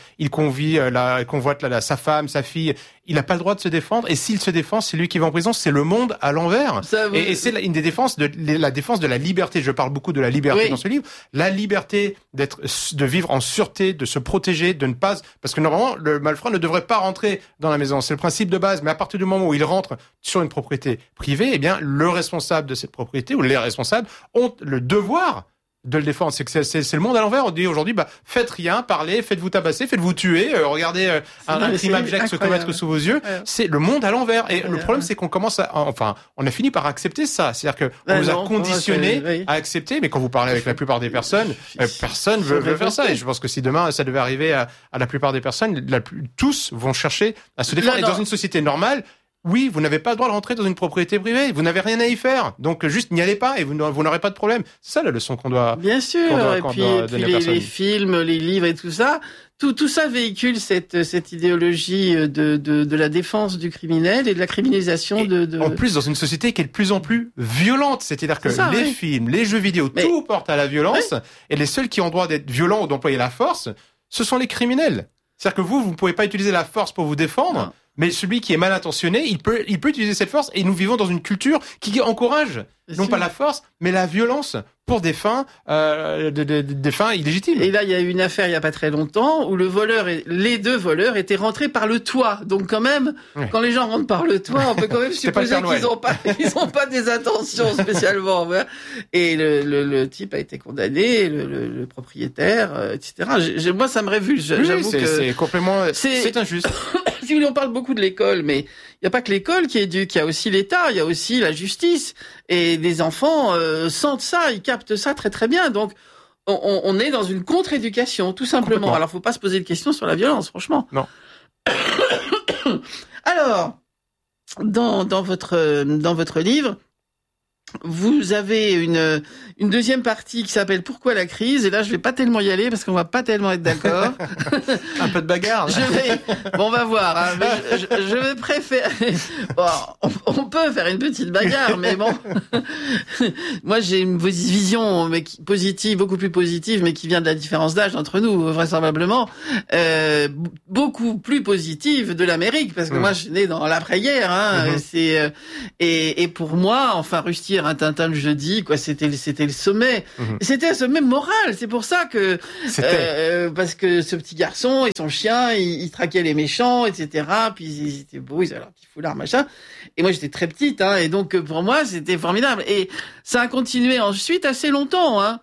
convoite sa femme, sa fille. Il n'a pas le droit de se défendre, et s'il se défend, c'est lui qui va en prison. C'est le monde à l'envers. Et c'est une des défenses la défense de la liberté. Je parle beaucoup de la liberté dans ce livre. La liberté de vivre en sûreté, de se protéger, de ne pas, parce que normalement, le malfrat ne devrait pas rentrer dans la maison. C'est le principe de base. Mais à partir du moment où il rentre sur une propriété privée, eh bien, le responsable de cette propriété ou les responsables ont le devoir de le défendre. C'est le monde à l'envers. On dit aujourd'hui, faites rien, parlez, faites-vous tabasser, faites-vous tuer, regardez un crime abject se commettre sous vos yeux. Ouais. C'est le monde à l'envers. Et le problème, c'est qu'on commence on a fini par accepter ça. C'est-à-dire que on nous a conditionnés à accepter, mais quand vous parlez avec la plupart des personnes, personne veut faire ça. Et je pense que si demain ça devait arriver à la plupart des personnes, tous vont chercher à se défendre. Et dans une société normale, oui, vous n'avez pas le droit de rentrer dans une propriété privée. Vous n'avez rien à y faire. Donc, juste n'y allez pas et vous n'aurez pas de problème. C'est ça la leçon qu'on doit. Bien sûr. Et puis les films, les livres et tout ça. Tout ça véhicule cette idéologie de la défense du criminel et de la criminalisation de... En plus, dans une société qui est de plus en plus violente. C'est-à-dire que films, les jeux vidéo, tout porte à la violence. Et les seuls qui ont droit d'être violents ou d'employer la force, ce sont les criminels. C'est-à-dire que vous ne pouvez pas utiliser la force pour vous défendre. Non. Mais celui qui est mal intentionné, il peut utiliser cette force, et nous vivons dans une culture qui encourage non pas la force, mais la violence pour des fins des fins illégitimes. Et là, il y a eu une affaire il y a pas très longtemps où les deux voleurs étaient rentrés par le toit. Donc quand même, quand les gens rentrent par le toit, on peut quand même supposer qu'ils ont pas des intentions spécialement. Et le type a été condamné, le propriétaire, etc. Moi, ça me révulse. J'avoue que c'est complètement, c'est injuste. Si vous voulez, on parle beaucoup de l'école, mais il n'y a pas que l'école qui éduque, il y a aussi l'État, il y a aussi la justice. Et les enfants sentent ça, ils captent ça très très bien. Donc, on est dans une contre-éducation, tout simplement. Alors, faut pas se poser de questions sur la violence, franchement. Non. Alors, dans votre livre, vous avez une deuxième partie qui s'appelle Pourquoi la crise? Et là, je vais pas tellement y aller parce qu'on va pas tellement être d'accord. Un peu de bagarre. On va voir. Hein, mais je vais préférer. Bon, on peut faire une petite bagarre, mais bon. Moi, j'ai une vision positive, beaucoup plus positive, mais qui vient de la différence d'âge entre nous, vraisemblablement, beaucoup plus positive de l'Amérique, parce que moi, je suis né dans l'après-guerre. Hein, et pour moi, enfin, Rusty un Tintin le jeudi, quoi, c'était le sommet. C'était un sommet moral. C'est pour ça que parce que ce petit garçon et son chien, il traquait les méchants, etc. Puis ils étaient beaux, ils avaient leur petit foulard, machin. Et moi, j'étais très petite, hein, et donc pour moi, c'était formidable. Et ça a continué ensuite assez longtemps, hein.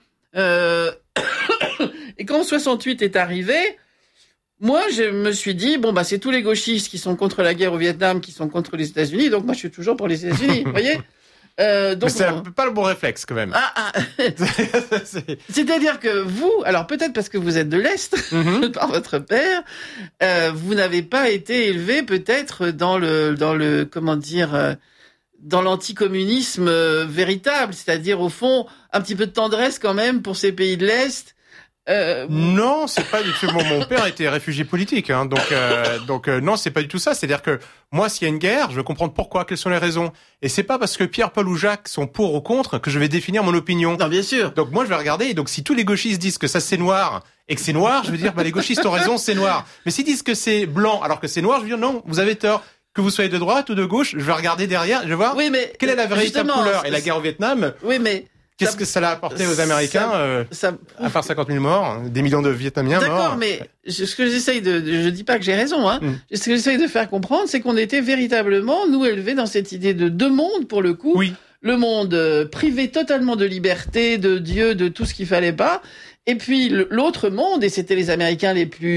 Et quand 68 est arrivé, moi, je me suis dit, c'est tous les gauchistes qui sont contre la guerre au Vietnam, qui sont contre les États-Unis, donc moi, je suis toujours pour les États-Unis, vous voyez? Donc, mais c'est pas le bon réflexe quand même. C'est-à-dire que vous, alors peut-être parce que vous êtes de l'Est, par votre père, vous n'avez pas été élevé peut-être dans le comment dire, dans l'anticommunisme véritable, c'est-à-dire au fond un petit peu de tendresse quand même pour ces pays de l'Est. Non, c'est pas du tout. Mon père était réfugié politique, hein, donc non, c'est pas du tout ça. C'est-à-dire que moi, s'il y a une guerre, je veux comprendre pourquoi, quelles sont les raisons. Et c'est pas parce que Pierre, Paul ou Jacques sont pour ou contre que je vais définir mon opinion. Non, bien sûr. Donc moi, je vais regarder. Et donc, si tous les gauchistes disent que ça c'est noir et que c'est noir, je vais dire les gauchistes ont raison, c'est noir. Mais s'ils disent que c'est blanc alors que c'est noir, je vais dire non, vous avez tort. Que vous soyez de droite ou de gauche, je vais regarder derrière, je vais voir quelle est la véritable couleur. Et la guerre au Vietnam. Oui, mais qu'est-ce que ça l'a apporté aux Américains, à part 50 000 morts, des millions de Vietnamiens morts. D'accord, mais ce que j'essaye je dis pas que j'ai raison, hein. Ce que j'essaye de faire comprendre, c'est qu'on était véritablement, nous, élevés dans cette idée de deux mondes, pour le coup. Oui. Le monde privé totalement de liberté, de Dieu, de tout ce qu'il fallait pas. Et puis, l'autre monde, et c'était les Américains les plus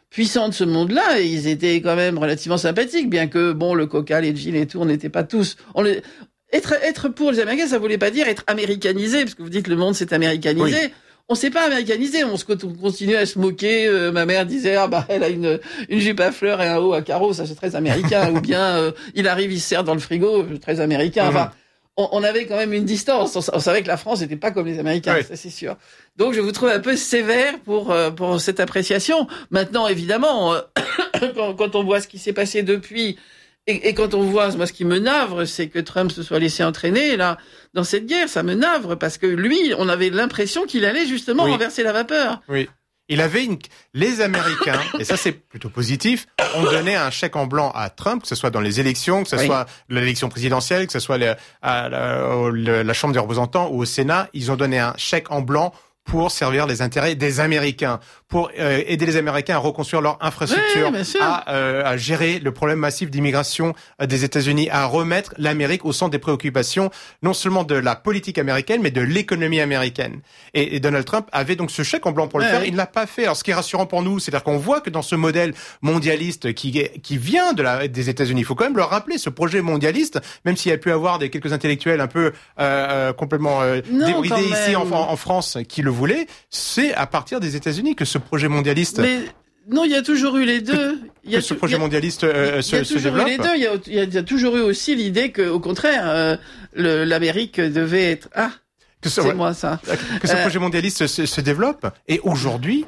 puissants de ce monde-là, et ils étaient quand même relativement sympathiques, bien que, bon, le coca, les jeans et tout, on n'était pas tous... Être pour les Américains, ça voulait pas dire être américanisé, parce que vous dites le monde s'est américanisé. Oui. On s'est pas américanisé, on continue à se moquer. Ma mère disait elle a une jupe à fleurs et un haut à carreaux, ça c'est très américain. Ou bien il arrive, il se sert dans le frigo, très américain. Enfin, on avait quand même une distance. On savait que la France n'était pas comme les Américains, oui. Ça c'est sûr. Donc je vous trouve un peu sévère pour cette appréciation. Maintenant, évidemment, quand on voit ce qui s'est passé depuis. Et quand on voit, moi, ce qui me navre, c'est que Trump se soit laissé entraîner, là, dans cette guerre. Ça me navre, parce que lui, on avait l'impression qu'il allait justement renverser la vapeur. Oui. Il avait les Américains, et ça c'est plutôt positif, ont donné un chèque en blanc à Trump, que ce soit dans les élections, que ce soit l'élection présidentielle, que ce soit à la Chambre des représentants ou au Sénat. Ils ont donné un chèque en blanc pour servir les intérêts des Américains, pour aider les Américains à reconstruire leur infrastructure, à gérer le problème massif d'immigration des États-Unis, à remettre l'Amérique au centre des préoccupations, non seulement de la politique américaine, mais de l'économie américaine. Et Donald Trump avait donc ce chèque en blanc pour le faire. Il ne l'a pas fait. Alors, ce qui est rassurant pour nous, c'est-à-dire qu'on voit que dans ce modèle mondialiste qui vient des États-Unis, il faut quand même le rappeler, ce projet mondialiste, même s'il y a pu avoir quelques intellectuels un peu complètement débridés ici en France qui le voulaient, c'est à partir des États-Unis que ce projet mondialiste... Mais non, il y a toujours eu les deux. Ce projet mondialiste se développe. Il y a toujours eu aussi l'idée que, au contraire, l'Amérique devait être... moi ça. Que ce projet mondialiste se développe. Et aujourd'hui,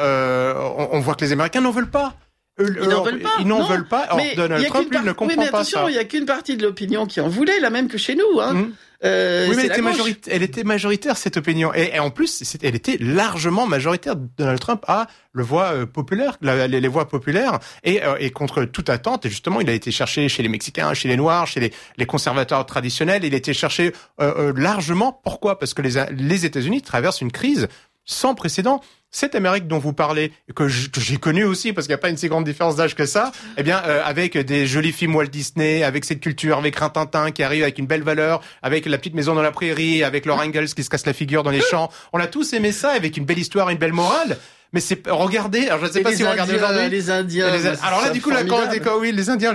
on voit que les Américains n'en veulent pas. Ils n'en veulent pas. Ils n'en veulent pas. Or, Donald Trump, lui, ne comprend pas ça. Il y a qu'une partie de l'opinion qui en voulait, la même que chez nous. Oui, mais elle était majoritaire, cette opinion. Et en plus, elle était largement majoritaire. Donald Trump a le voix populaire, les voix populaires, et contre toute attente. Et justement, il a été cherché chez les Mexicains, chez les Noirs, chez les conservateurs traditionnels. Il a été cherché largement. Pourquoi? Parce que les États-Unis traversent une crise sans précédent. Cette Amérique dont vous parlez, que j'ai connue aussi, parce qu'il n'y a pas une si grande différence d'âge que ça, eh bien, avec des jolis films Walt Disney, avec cette culture, avec Rintintin qui arrive avec une belle valeur, avec La petite maison dans la prairie, avec Laura Ingalls qui se casse la figure dans les champs. On a tous aimé ça, avec une belle histoire, une belle morale. Mais regardez, alors je ne sais pas si vous regardez aujourd'hui. Les Indiens. Alors là, du coup, les Indiens,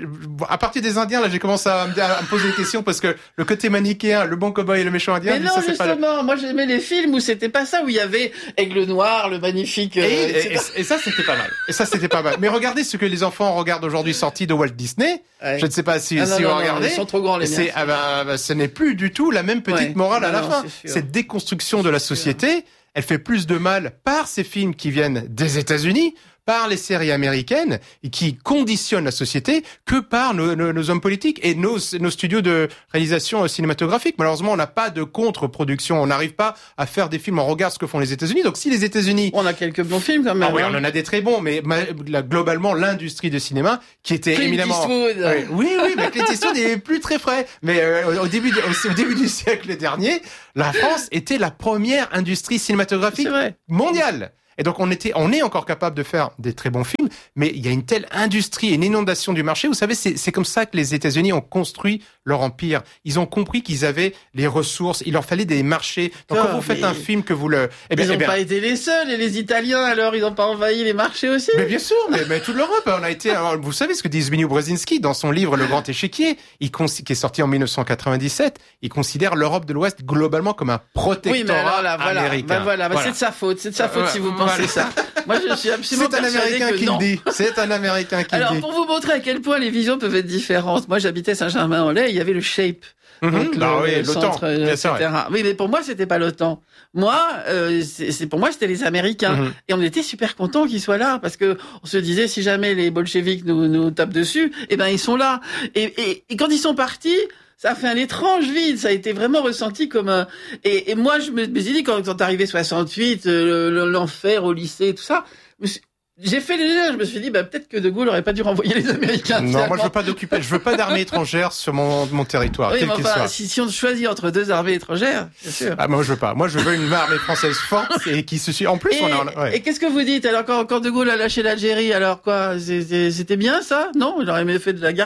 à partir des Indiens, là, j'ai commencé à me poser des questions parce que le côté manichéen, le bon cow-boy et le méchant indien. Mais non, justement, moi j'aimais les films où c'était pas ça, où il y avait Aigle Noir, le magnifique. Et ça, c'était pas mal. Mais regardez ce que les enfants regardent aujourd'hui sorti de Walt Disney. Ouais. Je ne sais pas si vous regardez. Ils sont trop grands, les miens. Ce n'est plus du tout la même petite morale à la fin. Cette déconstruction de la société. Elle fait plus de mal par ces films qui viennent des États-Unis, par les séries américaines, et qui conditionnent la société, que par nos hommes politiques et nos studios de réalisation cinématographique. Malheureusement, on n'a pas de contre-production. On n'arrive pas à faire des films. On regarde ce que font les États-Unis. Donc, si les États-Unis... On a quelques bons films, quand même. Ah oui, on en a des très bons, mais globalement, l'industrie de cinéma, qui était éminemment... Oui, mais Clint Eastwood n'est plus très frais. Mais au début du siècle dernier, la France était la première industrie cinématographique mondiale. Et donc on est encore capable de faire des très bons films, mais il y a une telle industrie, une inondation du marché. Vous savez, c'est comme ça que les États-Unis ont construit leur empire. Ils ont compris qu'ils avaient les ressources, il leur fallait des marchés. Donc quand vous faites un film que vous le... ils n'ont pas été les seuls, et les Italiens, alors, ils n'ont pas envahi les marchés aussi? Mais bien sûr, mais toute l'Europe, on a été... Alors, vous savez ce que dit Zbigniew Brzezinski dans son livre Le Grand Échiquier, qui est sorti en 1997, il considère l'Europe de l'Ouest globalement comme un protectorat américain. C'est de sa faute, si vous pensez ça. Moi, je suis absolument persuadé que non. C'est un Américain qui le dit. Alors, pour vous montrer à quel point les visions peuvent être différentes, moi, j'habitais Saint-Germain-en-Laye, il y avait le SHAPE. Donc, le centre, etc. Oui, mais pour moi, c'était pas l'OTAN. Moi, pour moi, c'était les Américains. Et on était super contents qu'ils soient là, parce que on se disait, si jamais les bolcheviks nous tapent dessus, eh ben, ils sont là. Et quand ils sont partis, ça a fait un étrange vide, ça a été vraiment ressenti comme et moi je me suis dit quand arrivé 68, l'enfer au lycée, tout ça, j'ai fait les jeux, je me suis dit peut-être que De Gaulle aurait pas dû renvoyer les Américains. Non, moi je veux pas d'armée étrangère sur mon territoire, oui, quel qu'il soit. Si on choisit entre deux armées étrangères, c'est sûr. Ah, moi je veux pas. Moi je veux une armée française forte et qui se suit. En plus, Et qu'est-ce que vous dites alors quand De Gaulle a lâché l'Algérie, alors quoi, c'était bien ça? Non, il aurait mieux fait de la garder.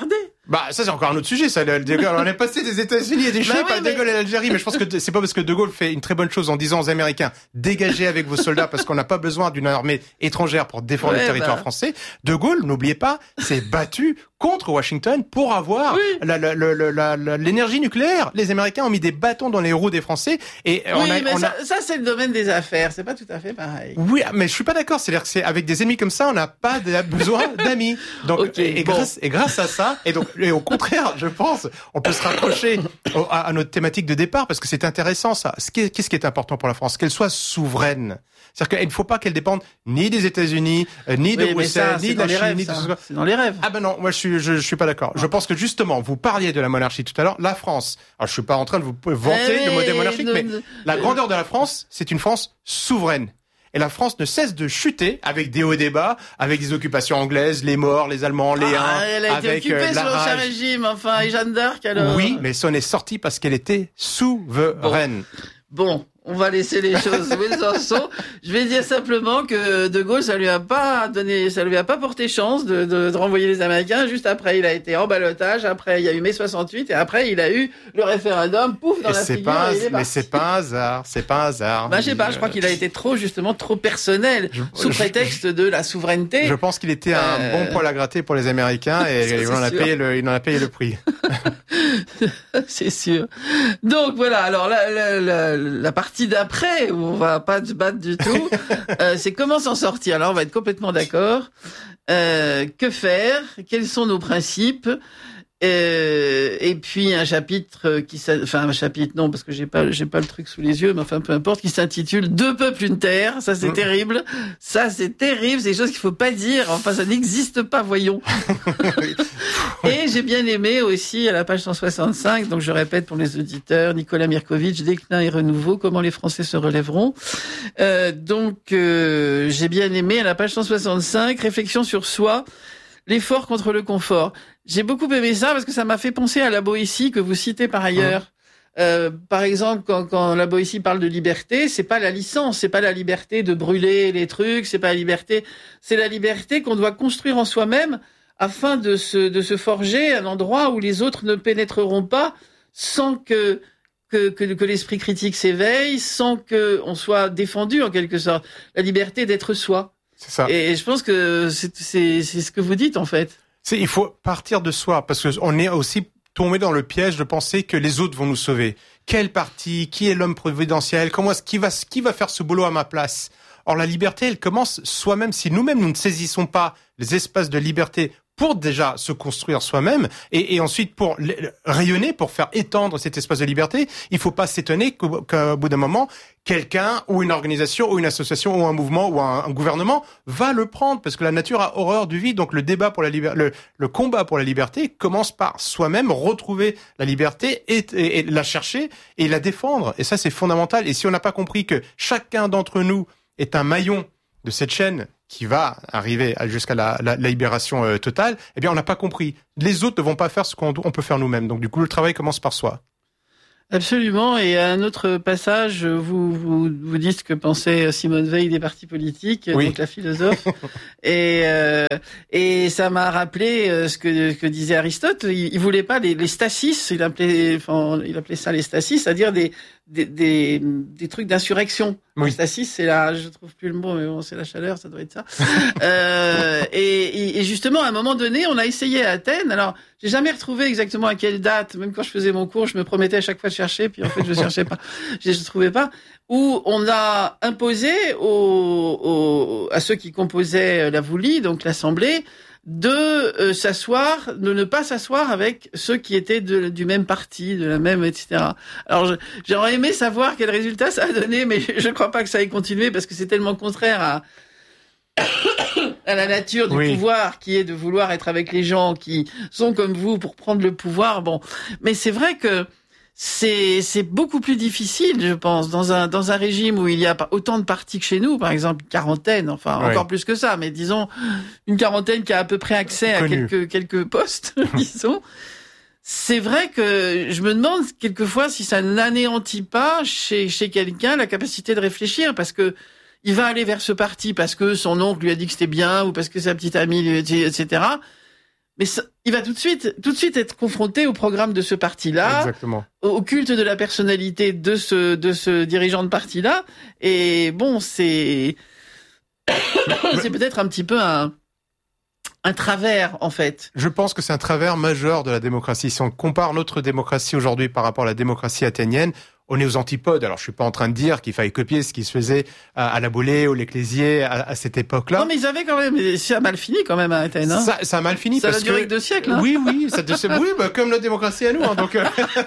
Bah, ça, c'est encore un autre sujet, ça. De Gaulle, on est passé des États-Unis et des Chouettes à De Gaulle et l'Algérie, mais je pense que c'est pas parce que De Gaulle fait une très bonne chose en disant aux Américains, dégagez avec vos soldats parce qu'on n'a pas besoin d'une armée étrangère pour défendre le territoire français. De Gaulle, n'oubliez pas, s'est battu contre Washington pour avoir l'énergie nucléaire. Les Américains ont mis des bâtons dans les roues des Français et ça, c'est le domaine des affaires. C'est pas tout à fait pareil. Oui, mais je suis pas d'accord. C'est-à-dire que c'est avec des ennemis comme ça, on n'a pas besoin d'amis. Donc, grâce à ça, et au contraire, je pense, on peut se rapprocher à notre thématique de départ parce que c'est intéressant ça. Qu'est-ce qui est important pour la France? Qu'elle soit souveraine. C'est-à-dire qu'il ne faut pas qu'elle dépende ni des États-Unis, ni de Bruxelles, ni de la Chine, ni de tout ça. C'est dans les rêves. Ah ben non, moi je suis pas d'accord. Je pense que justement, vous parliez de la monarchie tout à l'heure, la France. Alors je suis pas en train de vous vanter le modèle monarchique, mais la grandeur de la France, c'est une France souveraine. Et la France ne cesse de chuter avec des hauts et des bas, avec des occupations anglaises, les morts, les Allemands, les Huns, elle a été occupée sous l'Ancien Régime, enfin, et Jeanne d'Arc alors. Oui, mais ça en est sorti parce qu'elle était souveraine. Bon, on va laisser les choses où elles en sont. Je vais dire simplement que De Gaulle, ça lui a pas porté chance de renvoyer les Américains. Juste après, il a été en ballottage. Après, il y a eu mai 68 et après, il a eu le référendum. Pouf, dans la figure. Mais c'est pas un hasard. C'est pas un hasard. Bah, je sais pas. Je crois qu'il a été trop personnel, sous prétexte de la souveraineté. Je pense qu'il était un bon poil à gratter pour les Américains et il en a payé le prix. C'est sûr. Donc voilà. Alors la partie d'après, où on va pas se battre du tout, c'est comment s'en sortir. Là, on va être complètement d'accord. Que faire? Quels sont nos principes? Et puis un chapitre un chapitre non parce que j'ai pas le truc sous les yeux, mais enfin peu importe, qui s'intitule Deux peuples une terre. Ça c'est terrible. Ça c'est terrible. C'est des choses qu'il faut pas dire. Enfin ça n'existe pas, voyons. Et j'ai bien aimé aussi à la page 165. Donc je répète pour les auditeurs, Nicolas Mirkovitch, Déclin et renouveau. Comment les Français se relèveront. J'ai bien aimé à la page 165. Réflexion sur soi. L'effort contre le confort. J'ai beaucoup aimé ça parce que ça m'a fait penser à la Boétie que vous citez par ailleurs. Par exemple, quand la Boétie parle de liberté, c'est pas la licence, c'est pas la liberté de brûler les trucs, c'est pas la liberté, c'est la liberté qu'on doit construire en soi-même afin de se forger un endroit où les autres ne pénétreront pas sans que l'esprit critique s'éveille, sans que on soit défendu en quelque sorte. La liberté d'être soi. C'est ça. Et je pense que c'est ce que vous dites en fait. Il faut partir de soi parce que on est aussi tombé dans le piège de penser que les autres vont nous sauver. Quel parti? Qui est l'homme providentiel? Qui va faire ce boulot à ma place? Or la liberté, elle commence soi-même. Si nous-mêmes nous ne saisissons pas les espaces de liberté pour déjà se construire soi-même et ensuite pour rayonner, pour faire étendre cet espace de liberté, il faut pas s'étonner qu'au bout d'un moment, quelqu'un ou une organisation ou une association ou un mouvement ou un gouvernement va le prendre parce que la nature a horreur du vide. Donc le débat pour la liberté, le combat pour la liberté commence par soi-même retrouver la liberté et la chercher et la défendre. Et ça, c'est fondamental. Et si on n'a pas compris que chacun d'entre nous est un maillon de cette chaîne qui va arriver jusqu'à la libération totale, eh bien, on n'a pas compris. Les autres ne vont pas faire ce qu'on peut faire nous-mêmes. Donc, du coup, le travail commence par soi. Absolument. Et à un autre passage, vous dites ce que pensait Simone Veil des partis politiques, oui. Donc la philosophe. Et ça m'a rappelé ce que disait Aristote. Il voulait pas les stasis. Il appelait ça les stasis, c'est-à-dire des trucs d'insurrection. Oui. Stasis, c'est je trouve plus le mot, mais bon, c'est la chaleur, ça doit être ça. Et justement, à un moment donné, on a essayé à Athènes. Alors, j'ai jamais retrouvé exactement à quelle date. Même quand je faisais mon cours, je me promettais à chaque fois de chercher, puis en fait, je cherchais pas. Je trouvais pas. Où on a imposé à ceux qui composaient la Voulie, donc l'Assemblée, de s'asseoir, de ne pas s'asseoir avec ceux qui étaient du même parti, de la même, etc. Alors, j'aurais aimé savoir quel résultat ça a donné, mais je ne crois pas que ça ait continué parce que c'est tellement contraire à la nature du pouvoir qui est de vouloir être avec les gens qui sont comme vous pour prendre le pouvoir. Bon, mais c'est vrai que c'est beaucoup plus difficile, je pense, dans un régime où il y a pas autant de partis que chez nous, par exemple, une quarantaine, enfin, encore plus que ça, mais disons, une quarantaine qui a à peu près accès à quelques postes, disons. C'est vrai que je me demande quelquefois si ça n'anéantit pas chez quelqu'un la capacité de réfléchir, parce que il va aller vers ce parti parce que son oncle lui a dit que c'était bien, ou parce que sa petite amie, etc. Mais il va tout de suite être confronté au programme de ce parti-là, exactement, au culte de la personnalité de ce dirigeant de parti-là. Et bon, c'est peut-être un petit peu un travers, en fait. Je pense que c'est un travers majeur de la démocratie. Si on compare notre démocratie aujourd'hui par rapport à la démocratie athénienne, on est aux antipodes. Alors, je suis pas en train de dire qu'il fallait copier ce qui se faisait à la Boulée, au l'Ecclésier, à cette époque-là. Non, mais ils avaient quand même, ça a mal fini quand même à Athènes, hein. Ça a mal fini ça parce a duré que 2 siècles, hein. Oui, comme notre démocratie à nous, hein. Donc,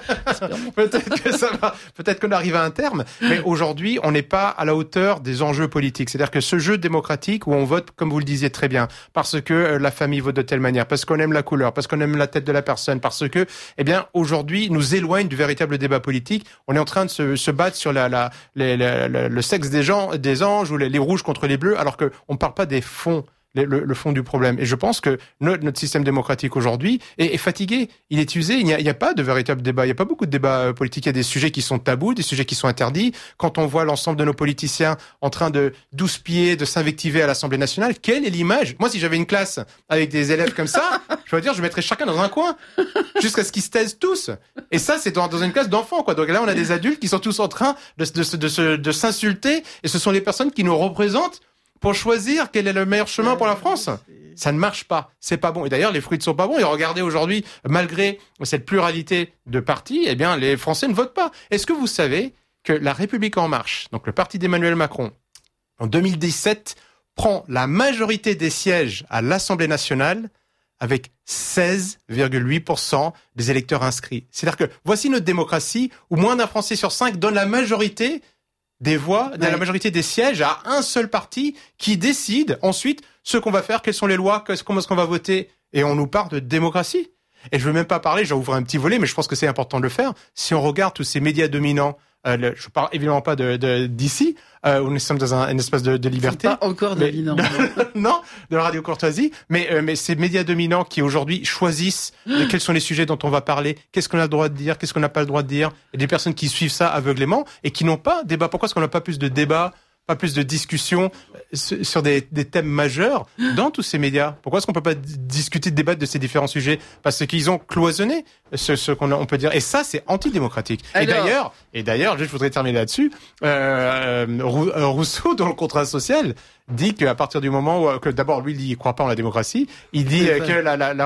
peut-être qu'on arrive à un terme. Mais aujourd'hui, on n'est pas à la hauteur des enjeux politiques. C'est-à-dire que ce jeu démocratique où on vote, comme vous le disiez très bien, parce que la famille vote de telle manière, parce qu'on aime la couleur, parce qu'on aime la tête de la personne, parce que, eh bien, aujourd'hui, nous éloigne du véritable débat politique. On est en train de se battre sur le sexe des anges ou les rouges contre les bleus, alors que on parle pas des fonds. Le fond du problème. Et je pense que notre système démocratique aujourd'hui est fatigué. Il est usé. Il n'y a pas de véritable débat. Il n'y a pas beaucoup de débats politiques. Il y a des sujets qui sont tabous, des sujets qui sont interdits. Quand on voit l'ensemble de nos politiciens en train de douze-pieds, de s'invectiver à l'Assemblée nationale, quelle est l'image? Moi, si j'avais une classe avec des élèves comme ça, je dois dire, je mettrais chacun dans un coin jusqu'à ce qu'ils se taisent tous. Et ça, c'est dans une classe d'enfants, quoi. Donc là, on a des adultes qui sont tous en train de s'insulter. Et ce sont les personnes qui nous représentent pour choisir quel est le meilleur chemin pour la France. Ça ne marche pas. C'est pas bon. Et d'ailleurs, les fruits ne sont pas bons. Et regardez aujourd'hui, malgré cette pluralité de partis, eh bien, les Français ne votent pas. Est-ce que vous savez que La République En Marche, donc le parti d'Emmanuel Macron, en 2017, prend la majorité des sièges à l'Assemblée nationale avec 16,8% des électeurs inscrits. C'est-à-dire que voici notre démocratie où moins d'un Français sur 5 donne la majorité des voix, de la majorité des sièges à un seul parti qui décide ensuite ce qu'on va faire, quelles sont les lois, comment est-ce qu'on va voter. Et on nous parle de démocratie. Et je veux même pas parler, j'en ouvre un petit volet, mais je pense que c'est important de le faire. Si on regarde tous ces médias dominants, je parle évidemment pas d'ici, où nous sommes dans un espace de liberté. Pas encore dominant. Non, de la radio courtoisie. Mais ces médias dominants qui aujourd'hui choisissent quels sont les sujets dont on va parler, qu'est-ce qu'on a le droit de dire, qu'est-ce qu'on n'a pas le droit de dire, et des personnes qui suivent ça aveuglément et qui n'ont pas débat. Pourquoi est-ce qu'on n'a pas plus de débats, pas plus de discussions sur des thèmes majeurs dans tous ces médias? Pourquoi est-ce qu'on peut pas discuter, débattre de ces différents sujets? Parce qu'ils ont cloisonné ce qu'on peut dire. Et ça, c'est antidémocratique. Alors... Et d'ailleurs, je voudrais terminer là-dessus. Rousseau, dans le contrat social, dit qu'à partir du moment où, que d'abord, lui, il croit pas en la démocratie. Il dit que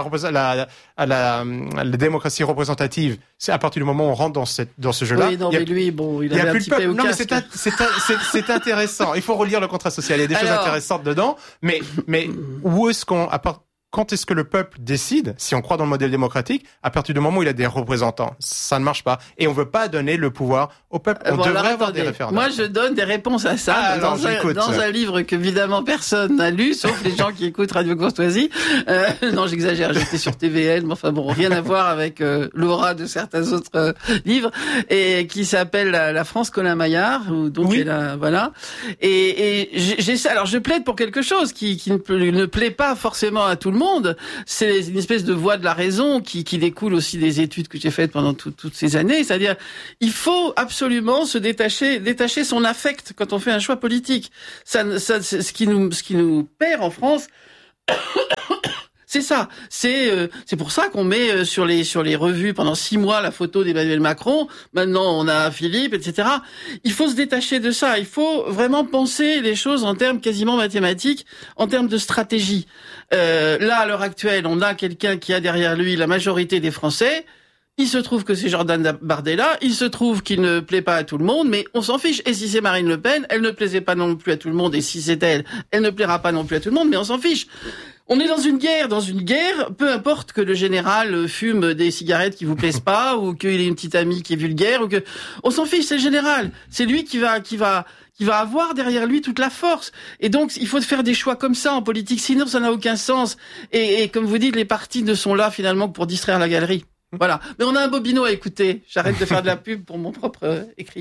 la démocratie représentative, c'est à partir du moment où on rentre dans ce jeu-là. Oui, non, mais lui, bon, il avait un petit peu au casque. Non, mais c'est intéressant. Il faut relire le contrat social. Il y a des choses intéressantes dedans. Mais où est-ce quand est-ce que le peuple décide, si on croit dans le modèle démocratique, à partir du moment où il a des représentants? Ça ne marche pas. Et on veut pas donner le pouvoir au peuple. On devrait avoir des référendums. Moi, je donne des réponses à ça dans un livre qu'évidemment personne n'a lu, sauf les gens qui écoutent Radio Courtoisie. Non, j'exagère, j'étais sur TVL, mais enfin bon, rien à voir avec l'aura de certains autres livres, et qui s'appelle La France Colin Maillard, donc oui. Voilà. Et j'essaie. Alors, je plaide pour quelque chose qui ne plaît pas forcément à tout le monde. C'est une espèce de voie de la raison qui découle aussi des études que j'ai faites pendant toutes ces années. C'est-à-dire, il faut absolument se détacher son affect quand on fait un choix politique. Ça, ce qui nous perd en France. C'est ça. C'est pour ça qu'on met sur les revues pendant 6 mois la photo d'Emmanuel Macron. Maintenant, on a Philippe, etc. Il faut se détacher de ça. Il faut vraiment penser les choses en termes quasiment mathématiques, en termes de stratégie. Là, à l'heure actuelle, on a quelqu'un qui a derrière lui la majorité des Français. Il se trouve que c'est Jordan Bardella, il se trouve qu'il ne plaît pas à tout le monde, mais on s'en fiche. Et si c'est Marine Le Pen, elle ne plaisait pas non plus à tout le monde, et si c'est elle, elle ne plaira pas non plus à tout le monde, mais on s'en fiche. On est dans une guerre, peu importe que le général fume des cigarettes qui vous plaisent pas, ou qu'il ait une petite amie qui est vulgaire, ou que, on s'en fiche, c'est le général. C'est lui qui va avoir derrière lui toute la force. Et donc, il faut faire des choix comme ça en politique, sinon ça n'a aucun sens. Et comme vous dites, les partis ne sont là finalement que pour distraire la galerie. Voilà. Mais on a un bobino à écouter. J'arrête de faire de la pub pour mon propre écrit.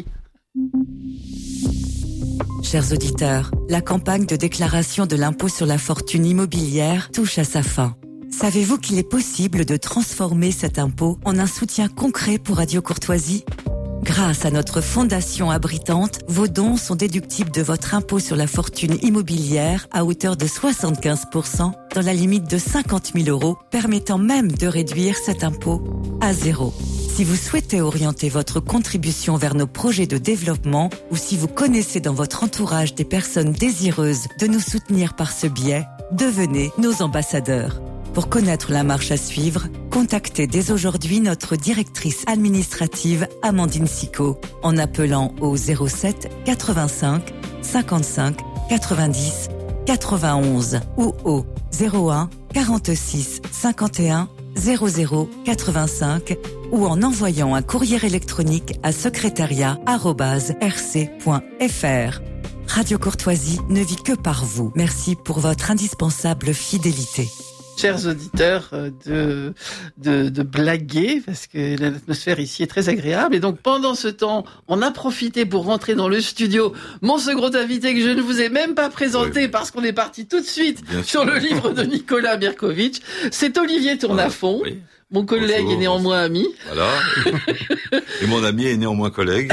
Chers auditeurs, la campagne de déclaration de l'impôt sur la fortune immobilière touche à sa fin. Savez-vous qu'il est possible de transformer cet impôt en un soutien concret pour Radio Courtoisie ? Grâce à notre fondation abritante, vos dons sont déductibles de votre impôt sur la fortune immobilière à hauteur de 75% dans la limite de 50 000 €, permettant même de réduire cet impôt à 0. Si vous souhaitez orienter votre contribution vers nos projets de développement ou si vous connaissez dans votre entourage des personnes désireuses de nous soutenir par ce biais, devenez nos ambassadeurs. Pour connaître la marche à suivre, contactez dès aujourd'hui notre directrice administrative Amandine Sicot en appelant au 07 85 55 90 91 ou au 01 46 51 00 85 ou en envoyant un courrier électronique à secrétariat@rc.fr. Radio Courtoisie ne vit que par vous. Merci pour votre indispensable fidélité. Chers auditeurs, de blaguer, parce que l'atmosphère ici est très agréable. Et donc, pendant ce temps, on a profité pour rentrer dans le studio. Mon second invité, que je ne vous ai même pas présenté, parce qu'on est parti tout de suite sur le livre de Nicolas Mirkovitch, c'est Olivier Tournafond. Oui. Mon collègue est néanmoins ami. Voilà. Et mon ami est néanmoins collègue.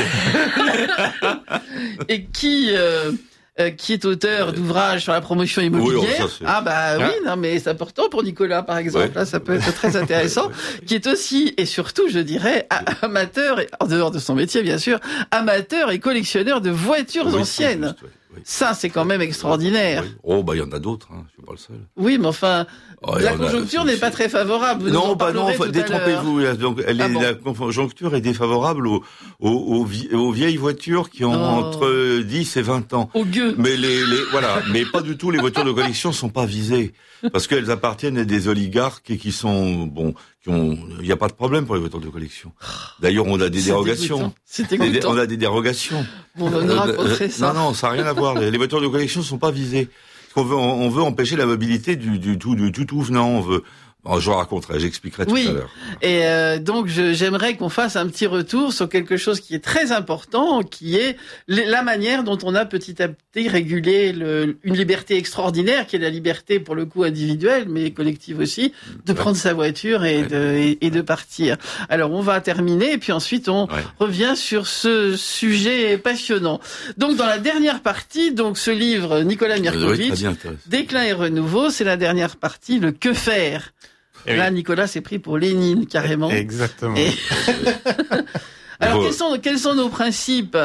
Et qui est auteur d'ouvrages sur la promotion immobilière. Oui, oui, non, mais c'est important pour Nicolas, par exemple. Là, ça peut être très intéressant. Qui est aussi, et surtout, je dirais, amateur, et, en dehors de son métier, bien sûr, amateur et collectionneur de voitures anciennes. Ça, c'est quand même extraordinaire. Oh, il y en a d'autres, hein. Je suis pas le seul. Oui, mais enfin, la conjoncture n'est pas très favorable. Non, détrompez-vous. Donc, la conjoncture est défavorable aux vieilles voitures qui ont entre 10 et 20 ans. Aux gueux. Mais voilà. Mais pas du tout, les voitures de collection sont pas visées. Parce qu'elles appartiennent à des oligarques et qui sont, il n'y a pas de problème pour les voitures de collection. D'ailleurs, on a des dérogations. On a des dérogations. On raconterait ça. Non, ça n'a rien à voir. Les voitures de collection ne sont pas visées. On veut empêcher la mobilité du tout venant. Je raconterai, j'expliquerai tout à l'heure. Et donc j'aimerais qu'on fasse un petit retour sur quelque chose qui est très important, qui est la manière dont on a petit à petit régulé une liberté extraordinaire, qui est la liberté pour le coup individuelle, mais collective aussi, de prendre sa voiture et de partir. Alors on va terminer, et puis ensuite on revient sur ce sujet passionnant. Donc dans la dernière partie, donc ce livre Nicolas Mirkovitch, Déclin et renouveau, c'est la dernière partie, le que faire. Et là, Nicolas s'est pris pour Lénine, carrément. Exactement. Alors, quels sont nos principes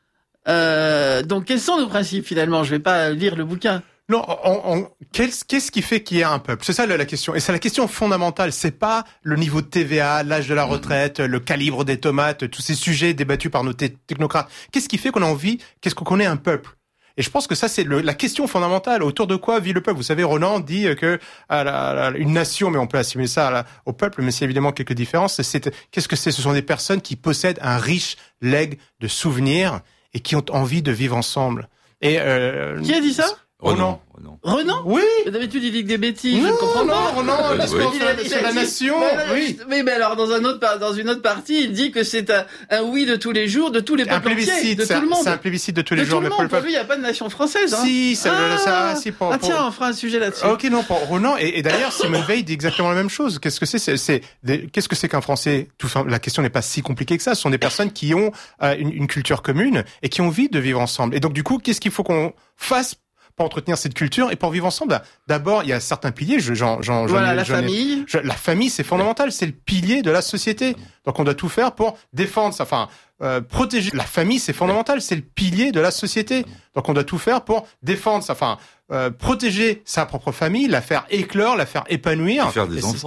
quels sont nos principes, finalement? Je vais pas lire le bouquin. Non, qu'est-ce qui fait qu'il y a un peuple? C'est ça la question. Et c'est la question fondamentale. C'est pas le niveau de TVA, l'âge de la retraite, le calibre des tomates, tous ces sujets débattus par nos technocrates. Qu'est-ce qui fait qu'on a envie, qu'on est un peuple? Et je pense que ça, c'est la question fondamentale. Autour de quoi vit le peuple? Vous savez, Ronan dit que une nation, mais on peut assimiler ça au peuple, mais c'est évidemment quelques différences. Qu'est-ce que c'est? Ce sont des personnes qui possèdent un riche legs de souvenirs et qui ont envie de vivre ensemble. Et qui a dit ça? Renan. Renan? Oui. D'habitude, il dit que des bêtises. Non, je ne comprends pas. Renan, discours sur la nation. Oui. Mais alors, dans une autre partie, il dit que c'est un oui de tous les jours, de tous les peuples entiers, de tout le monde. C'est un plébiscite de tous les jours. Mais pour lui, il n'y a pas de nation française, hein. Si, tiens, on fera un sujet là-dessus. Ok, non, pour Renan. Et d'ailleurs, Simone Veil dit exactement la même chose. Qu'est-ce que qu'est-ce que c'est qu'un Français? La question n'est pas si compliquée que ça. Ce sont des personnes qui ont une culture commune et qui ont envie de vivre ensemble. Et donc, du coup, qu'est-ce qu'il faut qu'on fasse pour entretenir cette culture et pour vivre ensemble? D'abord, il y a certains piliers. La famille. La famille, c'est fondamental. C'est le pilier de la société. Donc, on doit tout faire pour défendre ça. Enfin, protéger. La famille, c'est fondamental. C'est le pilier de la société. Donc, on doit tout faire pour défendre ça. Enfin, protéger sa propre famille, la faire éclore, la faire épanouir. Faire des enfants.